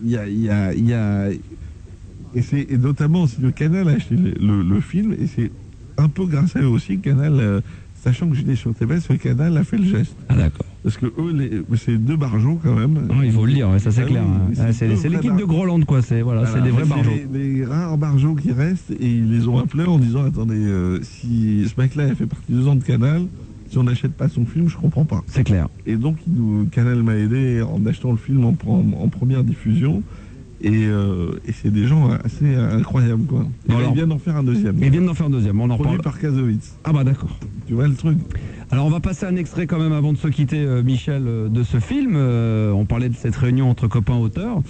et notamment si le Canal a acheté le film, et c'est un peu grâce à eux aussi que Canal, sachant que j'étais sur TBS, le Canal a fait le geste. Ah d'accord. Parce que eux, c'est deux barjots quand même. Non, il faut le dire, ouais, ça c'est clair. Oui, C'est l'équipe de Groland, quoi. C'est des vrais barjots. Les rares barjots qui restent, et ils les ont appelés en disant attendez, si ce mec-là a fait partie 2 ans de Canal, si on n'achète pas son film, je comprends pas. C'est clair. Et donc Canal m'a aidé en achetant le film en première diffusion. Et c'est des gens assez incroyables, quoi. Ils viennent d'en faire un deuxième. Ils viennent d'en faire un deuxième. On en Produit reparle. par Kazovitz. Ah bah d'accord. Tu vois le truc. Alors on va passer un extrait quand même avant de se quitter, Michel, de ce film. On parlait de cette réunion entre copains auteurs.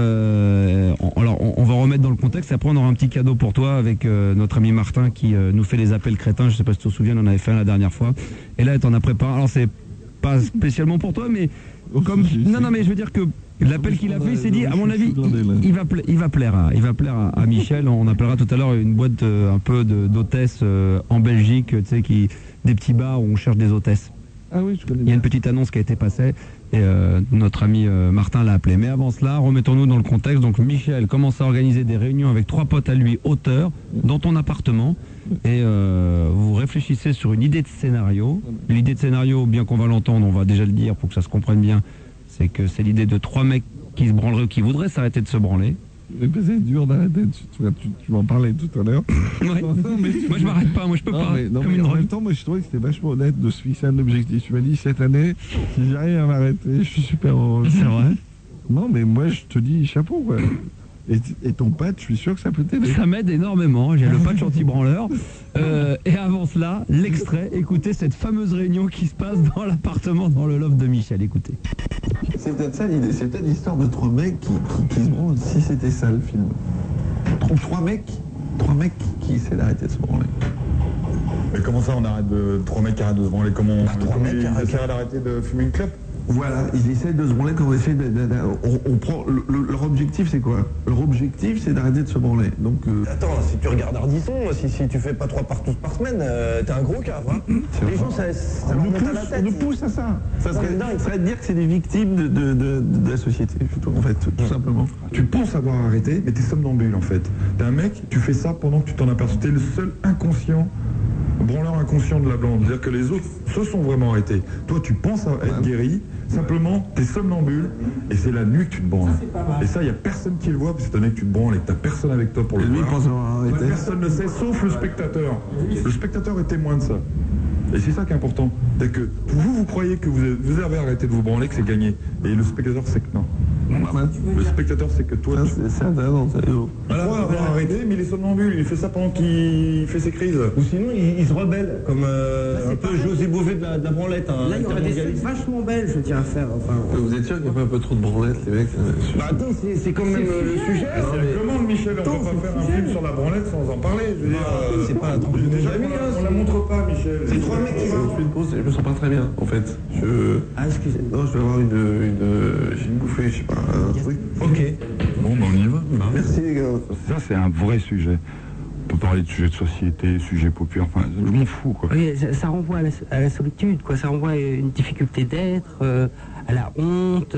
Alors on va remettre dans le contexte. Après on aura un petit cadeau pour toi avec notre ami Martin qui nous fait les appels crétins. Je sais pas si tu te souviens, on en avait fait un la dernière fois. Et là, t'en as préparé. Alors c'est pas spécialement pour toi, mais comme non mais je veux dire que l'appel qu'il a fait, il s'est dit, à mon avis, il va plaire à Michel. On appellera tout à l'heure une boîte un peu d'hôtesses en Belgique, tu sais, des petits bars où on cherche des hôtesses. Ah oui, je connais bien. Il y a une petite annonce qui a été passée et notre ami Martin l'a appelé. Mais avant cela, remettons-nous dans le contexte. Donc Michel commence à organiser des réunions avec 3 potes à lui, auteurs, dans ton appartement. Et vous réfléchissez sur une idée de scénario. L'idée de scénario, bien qu'on va l'entendre, on va déjà le dire pour que ça se comprenne bien, c'est que c'est l'idée de 3 mecs qui se branleraient, qui voudraient s'arrêter de se branler. C'est dur d'arrêter, tu m'en parlais tout à l'heure. Ouais. Moi je m'arrête pas, moi je peux pas. Mais en même temps, moi je trouvais que c'était vachement honnête de se fixer un objectif. Tu m'as dit cette année, si j'arrive à m'arrêter, je suis super heureux. C'est vrai. Non mais moi je te dis chapeau, quoi. Et ton patch, je suis sûr que ça peut t'aider. Ça m'aide énormément, j'ai le patch anti-branleur. Et avant cela, l'extrait, écoutez cette fameuse réunion qui se passe dans l'appartement, dans le loft de Michel, écoutez. C'est peut-être ça l'idée, c'est peut-être l'histoire de 3 mecs qui se branlent, si c'était ça le film. 3 mecs qui essaient d'arrêter de se branler. Mais comment ça, on arrête de 3 mecs qui arrêtent de se branler? Comment ils essaient d'arrêter de fumer une clope? Voilà, ils essaient de se branler quand on essaie on prend leur objectif, c'est quoi? Leur objectif, c'est d'arrêter de se branler. Donc attends, si tu regardes Ardisson, si tu fais pas 3 partous par semaine, t'es un gros cave, hein. Les gens, ça leur monte à la tête. On nous pousse à ça. Ça serait de dire que c'est des victimes de la société, en fait, tout simplement. Tu penses avoir arrêté, mais t'es somnambule en fait. T'es un mec, tu fais ça pendant que tu t'en aperçois. T'es le seul inconscient, branleur inconscient de la bande. C'est-à-dire que les autres se sont vraiment arrêtés. Toi, tu penses à être guéri, simplement, t'es somnambule, et c'est la nuit que tu te branles. Et ça, il n'y a personne qui le voit, parce que c'est ta nuit que tu te branles et que t'as personne avec toi pour le voir. Pense avoir arrêté. Personne ne sait, sauf le spectateur. Le spectateur est témoin de ça. Et c'est ça qui est important. C'est que vous croyez que vous avez arrêté de vous branler, que c'est gagné. Et le spectateur sait que non. Le spectateur sait que toi... C'est intéressant, ça. Voilà, il avoir arrêté, mais il est somnambule. Il fait ça pendant qu'il fait ses crises. Ou sinon, il se rebelle, comme un peu José Bové de la branlette. Là, il y aurait des trucs vachement belles, je tiens à faire. Enfin, vous êtes sûr qu'il n'y a pas un peu trop de branlettes, les mecs? bah attends, c'est quand même le sujet. Comment, Michel, on ne peut pas faire un film sur la branlette sans en parler? Je veux dire, c'est pas la trompe. Déjà, on la montre pas, Michel. C'est 3 mecs qui vont. Je me sens pas très bien, en fait. Ah, excusez-moi. Non, je vais avoir j'ai une bouffée, je sais pas, un truc. Ok. Bon, ben on y va. Merci, les gars. Ça, c'est un vrai sujet. On peut parler de sujets de société, sujets populaires, enfin, je m'en fous, quoi. Oui, ça renvoie à la solitude, quoi. Ça renvoie à une difficulté d'être, à la honte.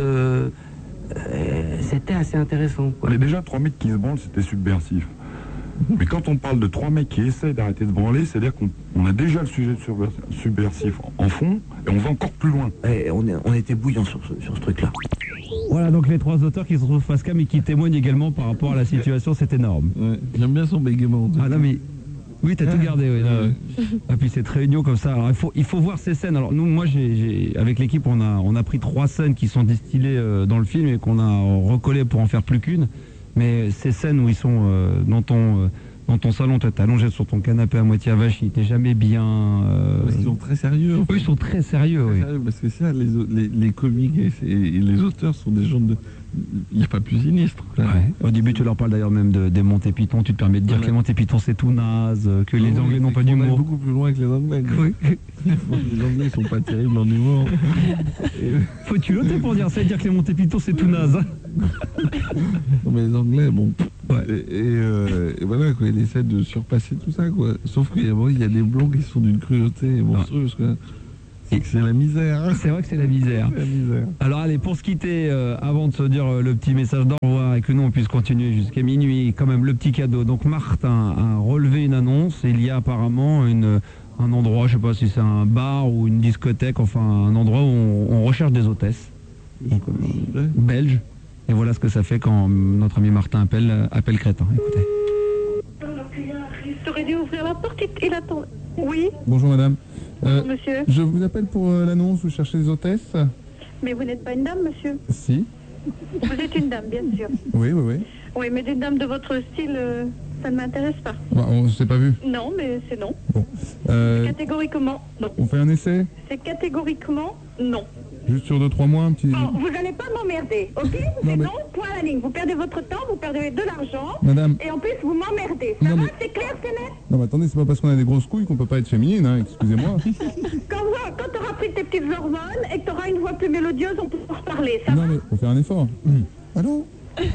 C'était assez intéressant, quoi. Mais déjà, 3 mecs qui se branlent, c'était subversif. Mais quand on parle de 3 mecs qui essaient d'arrêter de branler, c'est-à-dire qu'on a déjà le sujet de subversif en fond, et on va encore plus loin. Et on était bouillants sur ce truc-là. Voilà donc les 3 auteurs qui se retrouvent face cam et qui témoignent également par rapport à la situation, c'est énorme. Ouais, j'aime bien son bégaiement. Ah non mais... Oui, t'as tout gardé, oui. Et puis cette réunion comme ça, alors il faut voir ces scènes. Alors nous, moi, avec l'équipe, on a pris 3 scènes qui sont distillées dans le film et qu'on a recollées pour en faire plus qu'une. Mais ces scènes où ils sont dans ton salon, toi t'es allongé sur ton canapé à moitié avachi, t'es jamais bien... Parce qu'ils sont très sérieux. Eux, ils sont très sérieux, oui. Parce que ça, les comiques et les auteurs sont des gens de... Il n'y a pas plus sinistre. Ouais. Au début, tu leur parles d'ailleurs même des Monty Python. Tu te permets de dire que les Monty Python c'est tout naze, que les Anglais n'ont pas d'humour. Beaucoup plus loin que les Anglais. Oui. Les Anglais sont pas terribles en humour. Faut-tu l'ôter pour dire ça, dire que les Monty Python c'est tout naze? Non mais les Anglais, bon. Ouais. Et voilà, quoi, ils essaient de surpasser tout ça, quoi. Sauf qu'il y a des blonds qui sont d'une cruauté monstrueuse, quoi. C'est la misère. C'est vrai que c'est la misère. C'est la misère. Alors allez, pour se quitter, avant de se dire le petit message d'au revoir et que nous on puisse continuer jusqu'à minuit, quand même le petit cadeau. Donc Martin a relevé une annonce. Il y a apparemment un endroit, je sais pas si c'est un bar ou une discothèque, enfin un endroit où on recherche des hôtesses. Donc, belges. Et voilà ce que ça fait quand notre ami Martin appelle Crétin. Écoutez. T'aurais dû ouvrir la porte, il attend. Oui, Bonjour madame. monsieur. Je vous appelle pour l'annonce, vous cherchez des hôtesses? Mais vous n'êtes pas une dame, monsieur. Si. Vous êtes une dame, bien sûr. Oui, oui, oui. Oui, mais des dames de votre style, ça ne m'intéresse pas. Bah, on s'est pas vu. Non, mais c'est non. Bon. Catégoriquement, non. On fait un essai? C'est catégoriquement non. Juste sur 2-3 mois, un petit... Bon, vous n'allez pas m'emmerder, ok? C'est mais- non, point à la ligne. Vous perdez votre temps, vous perdez de l'argent. Madame. Et en plus, vous m'emmerdez. Ça Non, va, mais- c'est clair, c'est net? Non mais attendez, c'est pas parce qu'on a des grosses couilles qu'on peut pas être féminine, hein, excusez-moi. Quand tu auras pris tes petites hormones et que tu auras une voix plus mélodieuse, on pourra reparler. Ça Non va? mais faut faire un effort. Allô?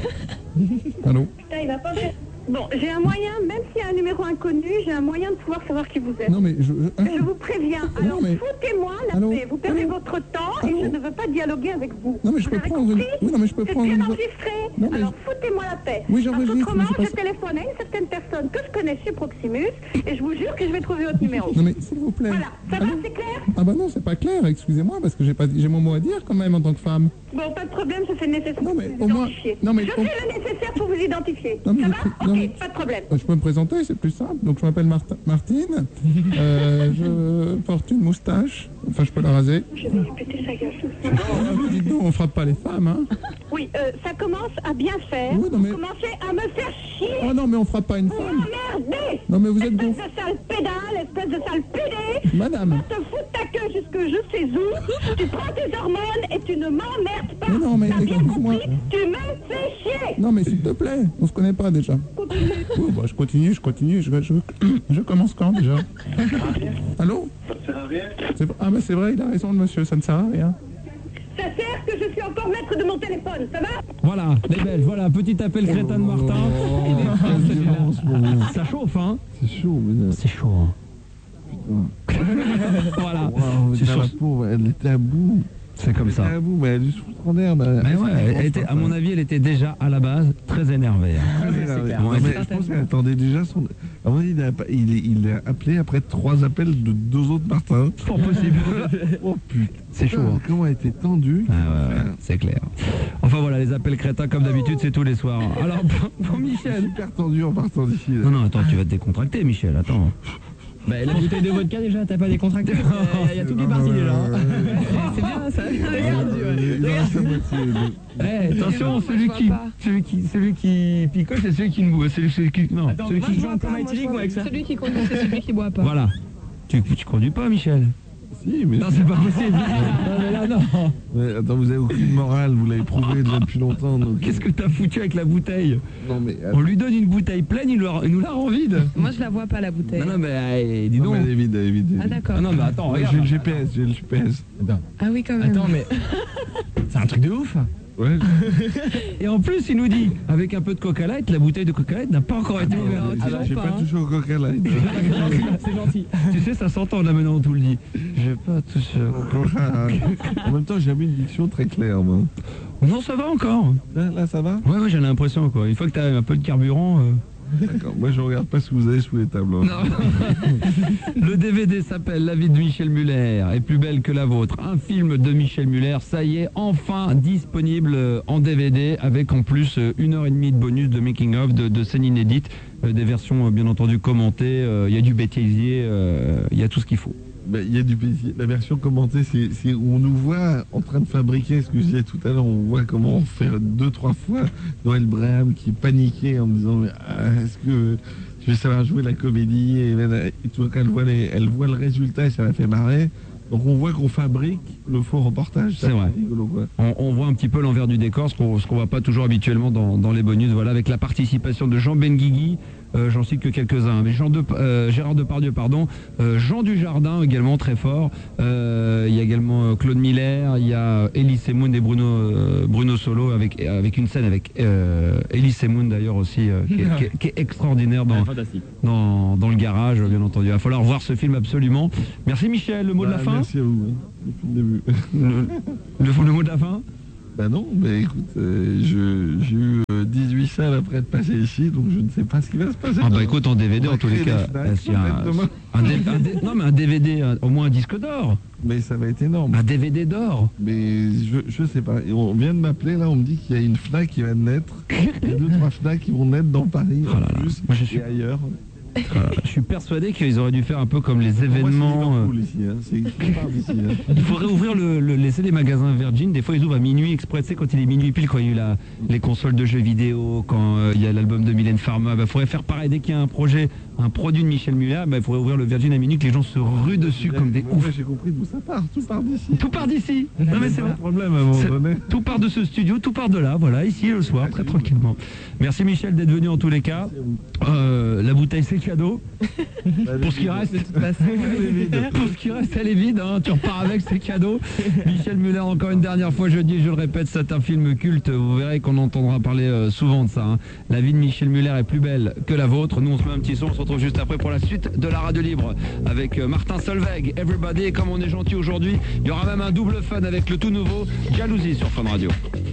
Allô? Putain, il va pas faire. Bon, j'ai un moyen, même s'il y a un numéro inconnu, j'ai un moyen de pouvoir savoir qui vous êtes. Non mais je... Je vous préviens. Alors, mais- foutez-moi la Allô? paix. Vous perdez Allô? votre temps et je ne veux pas dialoguer avec vous. Non mais je Vous peux avez prendre une... compris? Oui, non mais je peux C'est prendre bien une... enregistré. Non, mais Alors, foutez-moi la paix. Oui, Parce j'enregistre, qu'autrement, mais c'est je pas- téléphone à une certaine personne que je connais chez Proximus et je vous jure que je vais trouver votre numéro. Non mais s'il vous plaît. Voilà, ça va, Allô? c'est clair? Ah bah non, c'est pas clair, excusez-moi, parce que j'ai mon mot à dire quand même en tant que femme. Bon, pas de problème, je fais le nécessaire Non, pour mais vous au moins- identifier. non, mais je au- fais le nécessaire pour vous identifier. Non, mais Ça je va? prie- Ok, non, mais- pas de problème. Je peux me présenter, c'est plus simple. Donc je m'appelle Martine. Je porte une moustache. Enfin, je peux la raser. Je vais lui péter sa gueule. Dites donc, on frappe pas les femmes, hein. Oui, ça commence à bien faire. Oui, non, mais- Vous commencez à me faire chier. Oh non, mais on frappe pas une Vous femme. m'emmerdez. Non, mais vous êtes Espèce gonflé. de sale pédale, espèce de sale pédé. Madame. Va te foutre ta queue jusque je sais où. Tu prends tes hormones et tu ne m'emmerdes pas. Mais non, mais T'as bien excuse-moi. compris? Tu me fais chier. Non, mais s'il te plaît, on se connaît pas déjà. Oui, bah, je continue. Je commence quand déjà? Allô? Ça ne sert à rien. Ah, mais c'est vrai, il a raison, le monsieur, ça ne sert à rien. Ça sert que je suis encore maître de mon téléphone, ça va? Voilà, les Belges, voilà, petit appel crétin de Martin. Ça chauffe, hein? C'est chaud, mais C'est chaud, hein? Voilà, Waouh, c'est la chaud. pauvre, elle était à bout. C'est comme ça. Elle était à bout, mais elle est sous en herbe. Mais ouais, elle était, à mon avis, elle était déjà à la base très énervée. hein. Non, mais je pense qu'elle attendait déjà son. À mon avis, il a appelé après 3 appels de 2 autres Martins. Fort possible. Oh putain. C'est chaud, hein. Comment elle était tendue. Ah ouais, c'est clair. Enfin voilà, les appels crétins, comme d'habitude, c'est tous les soirs. Alors, pour Michel. Super tendu en partant d'ici. là. Non, non, attends, tu vas te décontracter, Michel, attends. Bah, la bouteille de vodka déjà, t'as pas décontracté. Il y a tout qui est parti déjà. hein. C'est bien ça. Regarde, Il en reste à moitié. Eh, attention, moi, celui je vois qui, pas. celui qui picole, c'est celui qui ne boit. Celui qui, non, celui Moi, qui je joue en coma éthylique, moi, avec ça. Celui qui conduit, c'est celui qui boit pas. Voilà. Tu conduis pas, Michel? Si, mais. Non, c'est pas possible. Non, mais là, non. Mais attends, vous avez aucune morale, vous l'avez prouvé déjà depuis longtemps. Donc... Qu'est-ce que t'as foutu avec la bouteille? Non, mais. On lui donne une bouteille pleine, il nous la rend vide. Moi, je la vois pas, la bouteille. Non, non, mais allez, dis Non, donc. mais elle est vide, elle est vide. Ah, d'accord. Ah non, mais attends, Ouais, regarde. j'ai le GPS, j'ai le GPS. Ah oui, quand même. Attends, mais. C'est un truc de ouf. Ouais. Et en plus, il nous dit, avec un peu de Coca Light, la bouteille de Coca Light n'a pas encore été ouverte. Ah, J'ai pas, pas hein. touché au Coca Light. C'est gentil. Tu sais, ça s'entend là maintenant, on tout le dit. J'ai pas touché au Coca. En même temps, j'ai mis une diction très claire, moi. Non, ça va encore. Là, ça va? Ouais, j'ai l'impression, quoi. Une fois que t'as un peu de carburant. D'accord. Moi, je regarde pas ce que vous avez sous les tables. hein. Le DVD s'appelle La vie de Michel Muller est plus belle que la vôtre. Un film de Michel Muller, ça y est, enfin disponible en DVD avec en plus 1h30 de bonus de making-of, de scènes inédites, des versions bien entendu commentées. Il y a du bêtisier, il y a tout ce qu'il faut. Ben, il y a du plaisir. La version commentée, c'est où on nous voit en train de fabriquer ce que je disais tout à l'heure. On voit comment on fait 2-3 fois Noël Braham qui est paniqué en me disant mais, est-ce que je vais savoir jouer la comédie et tout cas, elle voit le résultat et ça la fait marrer. Donc on voit qu'on fabrique le faux reportage. C'est vrai. Rigolo, quoi. On voit un petit peu l'envers du décor, ce qu'on voit pas toujours habituellement dans les bonus. Voilà, avec la participation de Jean Benguigui, j'en cite que quelques-uns, mais Gérard Depardieu, pardon, Jean Dujardin également très fort, il y a également Claude Miller, il y a Elie Semoun et Bruno Solo avec une scène avec Elie Semoun d'ailleurs aussi, qui est extraordinaire dans le garage, bien entendu. Il va falloir voir ce film absolument. Merci Michel, le mot de la fin. Merci à vous, depuis le début. Le mot de la fin. Ben non, mais écoute, j'ai eu 18 salles après être passé ici, donc je ne sais pas ce qui va se passer. Ah bah écoute, en DVD en tous les cas, non mais un DVD, au moins un disque d'or. Mais ça va être énorme. Un DVD d'or. Mais je sais pas, on vient de m'appeler là, on me dit qu'il y a une FNAC qui va naître, il y a 2-3 FNAC qui vont naître dans Paris, en plus, moi, et ailleurs. Je suis persuadé qu'ils auraient dû faire un peu comme les événements. Moi, c'est ici, hein. Il faudrait ouvrir laisser les magasins Virgin. Des fois, ils ouvrent à minuit exprès. Tu sais, quand il est minuit pile, quand il y a eu les consoles de jeux vidéo, quand il y a l'album de Mylène Farmer, il faudrait faire pareil. Dès qu'il y a un projet, un produit de Michel Muller, il faudrait ouvrir le Virgin à minuit, que les gens se ruent dessus comme des oufs. J'ai compris d'où ça part. Tout part d'ici. Tout part d'ici. Non, mais c'est un problème à un moment donné. Tout part de ce studio, tout part de là. Voilà, ici le soir, très tranquillement. Merci Michel d'être venu en tous les cas. La bouteille, c'est cadeau. Pour ce qui reste, elle est vide, hein. Tu repars avec, c'est cadeau. Michel Muller, encore une dernière fois, je dis, je le répète, c'est un film culte. Vous verrez qu'on entendra parler souvent de ça, hein. La vie de Michel Muller est plus belle que la vôtre. Nous, on se met un petit son, on se retrouve juste après pour la suite de la radio libre avec Martin Solveig, Everybody. Et comme on est gentil aujourd'hui, il y aura même un double fun avec le tout nouveau Jalousie sur Fun Radio.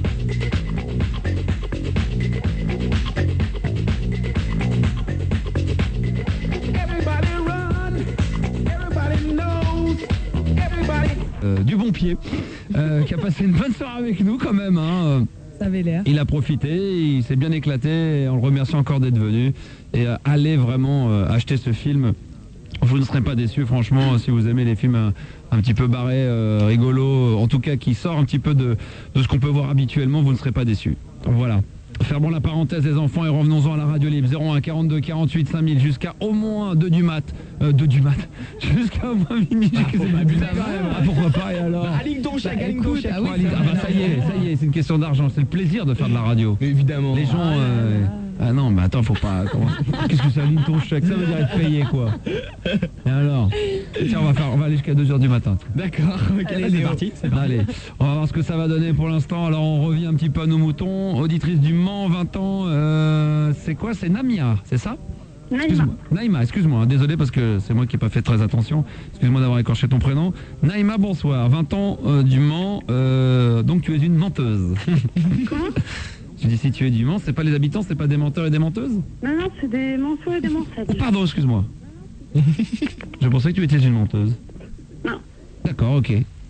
Du bon pied, qui a passé une bonne soirée avec nous quand même, hein. Ça avait l'air. Il a profité, il s'est bien éclaté, et on le remercie encore d'être venu. Et allez vraiment acheter ce film. Vous ne serez pas déçus, franchement, si vous aimez les films un petit peu barrés, rigolos, en tout cas qui sort un petit peu de ce qu'on peut voir habituellement, vous ne serez pas déçus. Voilà. Fermons la parenthèse des enfants et revenons-en à la radio libre. 01 42 48 5000 jusqu'à au moins 2 du mat. Jusqu'à au moins minuit. Pourquoi pas, et alors Aligne ton chèque, aligne ton chèque. Ça y est, c'est une question d'argent. C'est le plaisir de faire de la radio. Évidemment. Les gens... Ah non, mais attends, faut pas... Qu'est-ce que ça, aligne ton chèque? Ça veut dire être payé, quoi. Et alors? Tiens, on va aller jusqu'à 2h du matin. D'accord, allez, c'est parti. Allez, on va voir ce que ça va donner pour l'instant. Alors, on revient un petit peu à nos moutons. Auditrice du Mans, 20 ans. C'est quoi? C'est Namia, c'est ça? Naïma, excuse-moi, désolé parce que c'est moi qui n'ai pas fait très attention. Excuse-moi d'avoir écorché ton prénom. Naïma, bonsoir. 20 ans du Mans, donc tu es une menteuse. Comment? Tu dis si tu es du Mans, c'est pas les habitants, c'est pas des menteurs et des menteuses? Non, c'est des menteaux et des menteuses. Oh, pardon, excuse-moi. Je pensais que tu étais une menteuse. Non. D'accord, ok.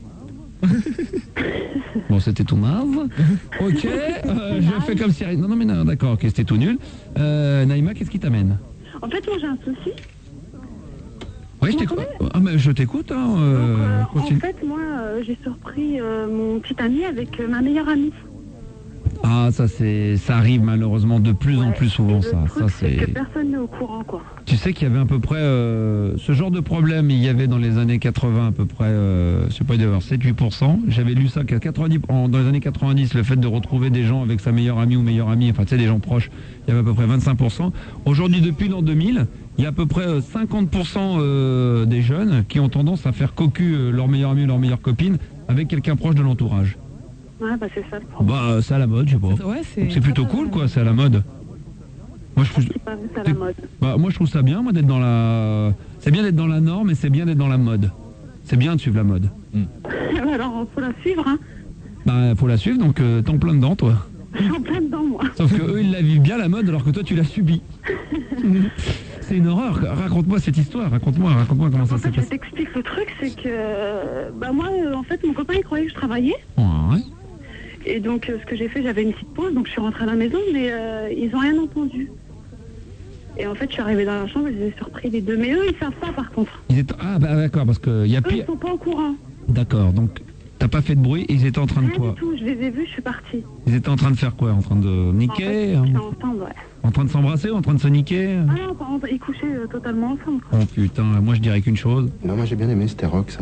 Bon, c'était ton naze. Ok, je fais comme si... Non, mais non, d'accord, ok, c'était tout nul. Naïma, qu'est-ce qui t'amène? En fait, moi, j'ai un souci. Oui, je t'écoute. Ah, mais je t'écoute, hein. En fait, moi, j'ai surpris mon petit ami avec ma meilleure amie. Ah, ça arrive malheureusement de plus en plus souvent, ça. C'est que personne n'est au courant, quoi. Tu sais qu'il y avait à peu près ce genre de problème, il y avait dans les années 80 à peu près, je sais pas, il devait y avoir 7-8%. J'avais lu ça qu'à 90, dans les années 90, le fait de retrouver des gens avec sa meilleure amie ou meilleur ami, enfin tu sais, des gens proches, il y avait à peu près 25%. Aujourd'hui, depuis l'an 2000, il y a à peu près 50% des jeunes qui ont tendance à faire cocu leur meilleur ami ou leur meilleure copine avec quelqu'un proche de l'entourage. Ouais, c'est ça le problème. C'est à la mode, je sais pas. Ouais, c'est plutôt cool, quoi, c'est à la mode. Moi, c'est à la mode. Moi, je trouve ça bien, moi, d'être dans la... C'est bien d'être dans la norme, mais c'est bien d'être dans la mode. C'est bien de suivre la mode. Alors, faut la suivre, hein. Faut la suivre, donc t'es en plein dedans, toi. Je suis en plein dedans, moi. Sauf que eux, ils la vivent bien, la mode, alors que toi, tu l'as subie. C'est une horreur. Raconte-moi cette histoire. Raconte-moi comment ça s'est passé. Je t'explique le truc, c'est que... moi, en fait, mon copain, il croyait que je travaillais. Ouais. Et donc, ce que j'ai fait, j'avais une petite pause, donc je suis rentrée à la maison, mais ils n'ont rien entendu. Et en fait, je suis arrivée dans la chambre, je les ai surpris les deux. Mais eux, ils savent pas, par contre. Ah, bah d'accord, parce qu'il y a pire... Eux, ils sont pas au courant. D'accord, donc t'as pas fait de bruit, ils étaient en train de quoi? Rien du tout, je les ai vus, je suis partie. Ils étaient en train de faire quoi? En train de niquer? En fait, ensemble, ouais. En train de s'embrasser ou en train de se niquer? Ah non, par contre, ils couchaient totalement ensemble. Oh putain, moi je dirais qu'une chose. Non, moi j'ai bien aimé, c'était rock, ça.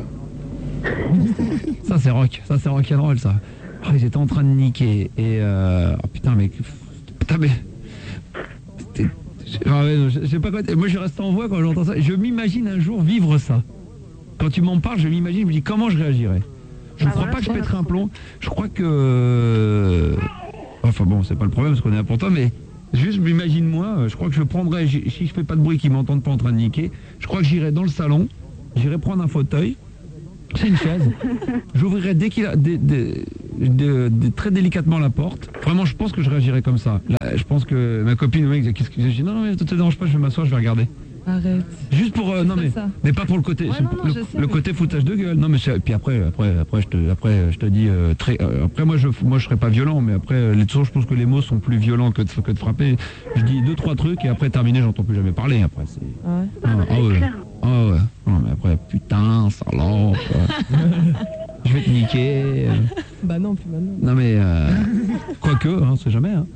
Ça c'est rock'n'roll, ça. Oh, ils étaient en train de niquer et oh putain mais Je sais pas quoi. Moi, je reste en voix quand j'entends ça. Je m'imagine un jour vivre ça. Quand tu m'en parles, je m'imagine, je me dis comment je réagirais. Je ne crois pas que je pèterais un plomb. Je crois que... Enfin bon, c'est pas le problème, parce qu'on est là pour toi, mais juste m'imagine-moi, je crois que je prendrais, si je fais pas de bruit, qu'ils m'entendent pas en train de niquer, je crois que j'irai dans le salon, j'irai prendre un fauteuil, c'est une chaise, j'ouvrirai dès qu'il a très délicatement la porte. Vraiment, je pense que je réagirais comme ça. Là, je pense que ma copine, oui, qu'est-ce que je dis, non, mais ça te dérange pas, je vais m'asseoir, je vais regarder. Arrête. Juste pour non mais pas pour le côté le côté foutage de gueule. Non mais puis après je te dis après moi je serais pas violent, mais après les je pense que les mots sont plus violents que de frapper. Je dis 2-3 trucs et après terminé, j'entends plus jamais parler après c'est ouais. Non mais après putain, salope. Je vais te niquer. Bah non, plus maintenant. Non mais quoique, on sait jamais. Hein.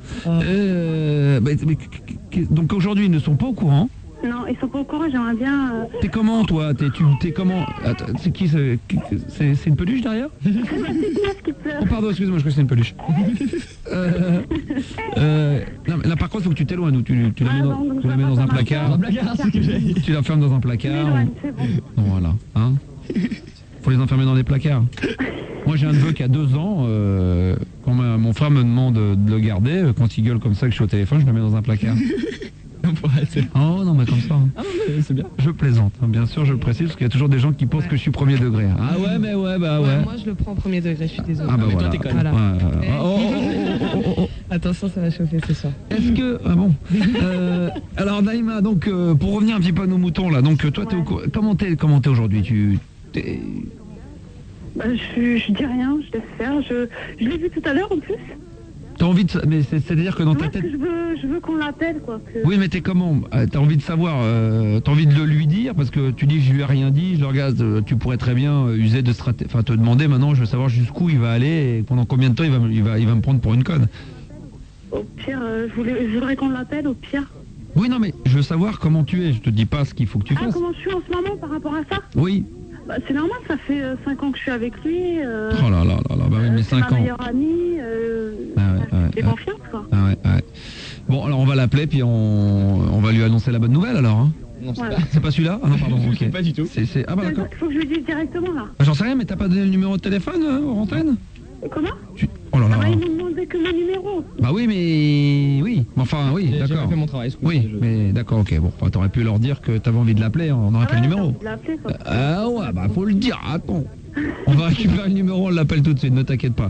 Donc aujourd'hui ils ne sont pas au courant. Non, ils sont pas au courant, j'aimerais bien... T'es comment, toi? T'es comment? Attends, c'est qui? C'est une peluche derrière? Oh pardon, excuse-moi, je crois que c'est une peluche. Non, là par contre, faut que tu t'éloignes, ou tu la mets dans un placard. Tu la fermes dans un placard. Voilà, hein? Faut les enfermer dans des placards. Moi j'ai un neveu qui a 2 ans, quand mon frère me demande de le garder, quand il gueule comme ça que je suis au téléphone, je le mets dans un placard. Oh non mais comme ça. Ah non mais c'est bien. Je plaisante, hein, bien sûr je le précise parce qu'il y a toujours des gens qui pensent que je suis premier degré. Hein. Ah ouais mais ouais bah ouais. Moi je le prends au premier degré, je suis désolée. Ah bah voilà. Toi t'es Voilà. Oh. Attention, ça va chauffer ce soir. Est-ce que bon alors Naïma, donc pour revenir un petit peu à nos moutons là, donc toi t'es au courant. Comment t'es aujourd'hui? Bah, je dis rien, je laisse faire. Je l'ai vu tout à l'heure en plus. T'as envie de... Mais c'est-à-dire que dans ta tête... Je veux qu'on l'appelle, quoi. Oui, mais t'es comment? T'as envie de savoir, t'as envie de le lui dire, parce que tu dis je lui ai rien dit, je le regarde, tu pourrais très bien user de stratégie, enfin te demander maintenant, je veux savoir jusqu'où il va aller et pendant combien de temps il va me prendre pour une conne. Au pire, je voudrais qu'on l'appelle, au pire. Oui, non, mais je veux savoir comment tu es, je te dis pas ce qu'il faut que tu fasses. Comment je suis en ce moment par rapport à ça? Oui. Bah, c'est normal, ça fait 5 ans que je suis avec lui. Oh là là là là, bah oui, mais 5 ans. C'est ma meilleure amie, j'ai confiance, quoi. Ah ouais. Bon, alors on va l'appeler, puis on va lui annoncer la bonne nouvelle, alors. Hein. Non, c'est pas celui-là? Ah non, pardon, ok. Pas du tout. Ah bah d'accord. Il faut que je lui dise directement, là. Bah, j'en sais rien, mais t'as pas donné le numéro de téléphone aux antennes? Comment? Oh là là. Ils m'ont demandé que mon numéro. Bah oui, mais... Oui, enfin, oui, J'ai d'accord. fait mon travail. Oui, mais d'accord, ok. Bon, enfin, t'aurais pu leur dire que t'avais envie de l'appeler, on aurait pas le numéro. Ah ouais, bah faut le dire, attends. On va récupérer le numéro, on l'appelle tout de suite, ne t'inquiète pas.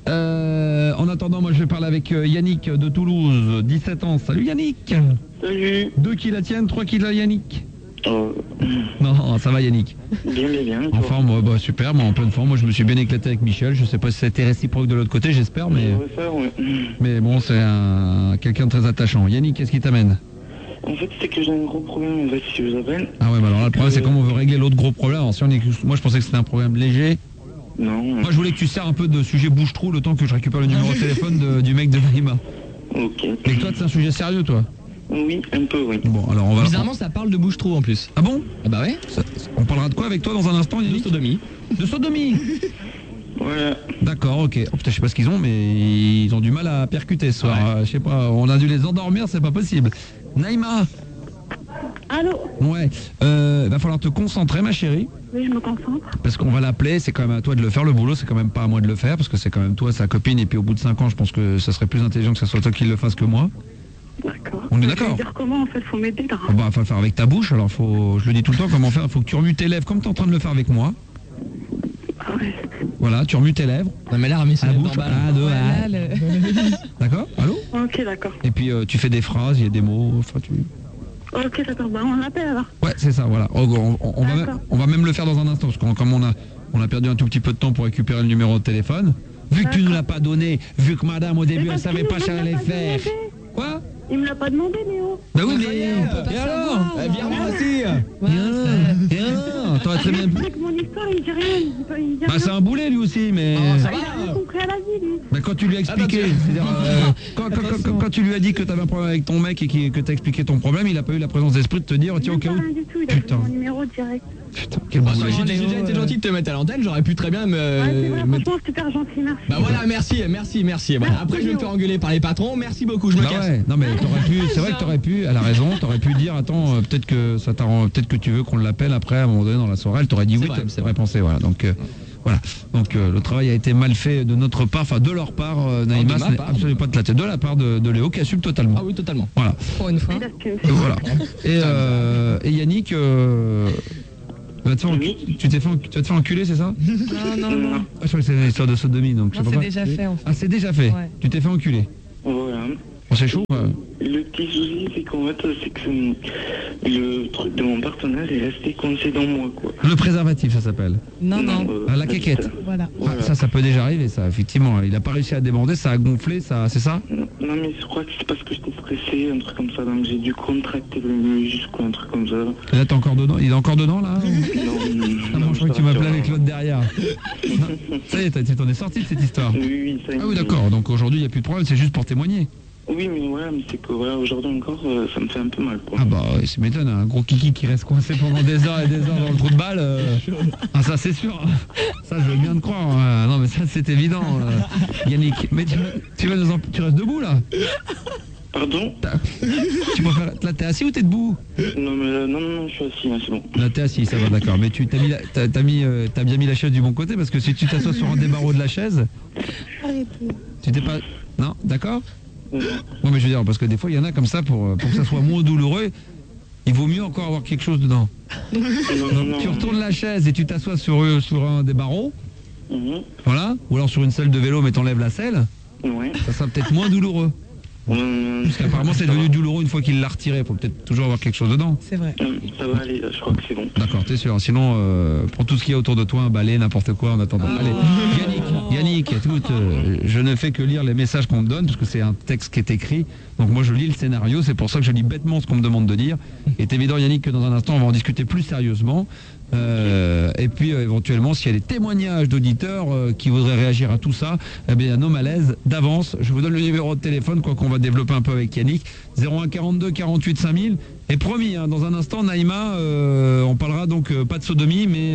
En attendant, moi je vais parler avec Yannick de Toulouse, 17 ans. Salut Yannick. Salut. 2 qui la tiennent, 3 qui la Yannick. Non, ça va Yannick. Bien. En forme, bah, super, moi en pleine forme. Moi je me suis bien éclaté avec Michel. Je sais pas si c'était réciproque de l'autre côté, j'espère, mais... Mais bon, c'est quelqu'un de très attachant. Yannick, qu'est-ce qui t'amène? En fait, c'est que j'ai un gros problème, en fait, si je vous appelle. Ah ouais, bah alors là, le problème, c'est comment on veut régler l'autre gros problème. Alors, si moi, je pensais que c'était un problème léger. Non. Moi, je voulais que tu sers un peu de sujet bouche-trou le temps que je récupère le numéro de téléphone du mec de Naïma. Ok. Et toi, c'est un sujet sérieux, toi? Oui, un peu, oui. Bon, alors on va... Bizarrement, ça parle de bouche-trou en plus. Ah bon? Ah bah ouais. On parlera de quoi avec toi dans un instant, Yannick? De sodomie. De sodomie. Voilà. D'accord, ok. Oh putain, je sais pas ce qu'ils ont, mais ils ont du mal à percuter ce soir. Ouais. Je sais pas, on a dû les endormir, c'est pas possible. Naïma. Allô? Ouais. Va falloir te concentrer, ma chérie. Oui, je me concentre. Parce qu'on va l'appeler, c'est quand même à toi de le faire, le boulot, c'est quand même pas à moi de le faire, parce que c'est quand même toi, sa copine, et puis au bout de 5 ans, je pense que ça serait plus intelligent que ce soit toi qui le fasse que moi. D'accord. On est d'accord? Je vais dire comment, en fait, faut m'aider, là. Bah, faut le faire avec ta bouche, alors je le dis tout le temps, comment faire, faut que tu remues tes lèvres, comme tu es en train de le faire avec moi. Ah ouais. Voilà, tu remues tes lèvres. Non mais là, remis à la bouche. D'accord? Allô? Ok, d'accord. Et puis tu fais des phrases, il y a des mots, enfin tu... Ok, d'accord, bah on l'appelle alors. Ouais, c'est ça, voilà. On va même le faire dans un instant, parce que comme on a perdu un tout petit peu de temps pour récupérer le numéro de téléphone, vu que tu nous l'as pas donné, vu que madame au début elle savait pas si elle allait faire. Quoi? Il me l'a pas demandé, Léo. Bah oui, mais... Et alors? Viens-moi aussi. Et alors? T'aurais très bien... Avec mon histoire, il me dit rien, il me dit rien. Bah c'est un boulet lui aussi, mais... Il a rien compris à la vie, lui. Bah quand tu lui as expliqué, c'est-à-dire quand tu lui as dit que t'avais un problème avec ton mec et que t'as expliqué ton problème, il a pas eu la présence d'esprit de te dire tiens au cas où... Rien du tout, il a pris mon numéro direct. Putain, quel Bah, boulet. j'ai déjà été gentil de te mettre à l'antenne, j'aurais pu très bien me... Ouais, c'est vrai, franchement, super gentil, merci. Bah voilà, merci. Voilà. Après, je vais me faire engueuler par les patrons. Merci beaucoup, je me Bah casse. ouais, non mais t'aurais pu, c'est vrai que t'aurais pu, elle a raison, t'aurais pu dire attends, peut-être que ça t'arrange, peut-être que tu veux qu'on l'appelle après à un moment donné dans la soirée, elle t'aurait dit oui, c'est vrai pensé, voilà. Donc voilà. Donc le travail a été mal fait de notre part, enfin de leur part, Naïma, ce n'est absolument pas de la tête, de la part de Léo qui assume totalement. Ah oui, totalement. Voilà. Pour une fois. Voilà. Et Yannick, tu vas te faire enculer, c'est ça? Non. Ah, je crois que c'est une histoire de sodomie, donc je sais Non, pas c'est quoi. déjà fait en fait. Ah, c'est déjà fait. Ouais. Tu t'es fait enculer. Voilà. Bon, c'est chaud. Le petit souci, c'est qu'en fait, c'est que le truc de mon partenaire est resté coincé dans moi, quoi. Le préservatif, ça s'appelle. Non. Ah, la quéquette. Voilà. Ah, ça peut déjà arriver, ça, effectivement. Il a pas réussi à déborder, ça a gonflé, ça, c'est ça? Non, mais je crois que c'est parce que j'étais stressé, un truc comme ça, donc j'ai dû contracter le muscle, un truc comme ça. Et là, t'es encore dedans? Il est encore dedans, là? Non, je crois que tu m'appelais avec l'autre derrière. Ça y est, tu t'en es sorti de cette histoire. Oui, ça y est. Ah oui, d'accord. Donc aujourd'hui, il n'y a plus de problème, c'est juste pour témoigner. Oui, mais voilà, mais c'est que voilà, aujourd'hui encore, ça me fait un peu mal, quoi. Ah bah, ça m'étonne, un gros kiki qui reste coincé pendant des heures et des heures dans le trou de balle. Ah, ça, c'est sûr. Ça, je veux bien te croire. Non, mais ça, c'est évident, Yannick. Mais tu restes debout, là? Pardon? Tu préfères... Là, t'es assis ou t'es debout? Non, mais là, non, je suis assis, là, c'est bon. Là, t'es assis, ça va, d'accord. Mais tu t'as bien mis la chaise du bon côté, parce que si tu t'assois sur un des barreaux de la chaise... Tu t'es pas... Non, d'accord? Non, mais je veux dire, parce que des fois, il y en a comme ça, pour que ça soit moins douloureux, il vaut mieux encore avoir quelque chose dedans. Donc, tu retournes la chaise et tu t'assois sur un des barreaux, voilà, ou alors sur une selle de vélo, mais t'enlèves la selle, ça sera peut-être moins douloureux. Parce qu'apparemment c'est devenu douloureux une fois qu'il l'a retiré, il faut peut-être toujours avoir quelque chose dedans. C'est vrai. Ça va aller, je crois que c'est bon. D'accord, t'es sûr. Sinon, prends tout ce qu'il y a autour de toi, un balai, n'importe quoi en attendant. Allez, Yannick, écoute, je ne fais que lire les messages qu'on me donne, parce que c'est un texte qui est écrit. Donc moi je lis le scénario, c'est pour ça que je lis bêtement ce qu'on me demande de dire. Il est évident, Yannick, que dans un instant on va en discuter plus sérieusement. Et puis éventuellement, s'il y a des témoignages d'auditeurs qui voudraient réagir à tout ça, eh bien nos malaises d'avance, je vous donne le numéro de téléphone, quoi qu'on va développer un peu avec Yannick, 01 42 48 5000. Et promis, hein, dans un instant, Naïma, on parlera donc pas de sodomie, mais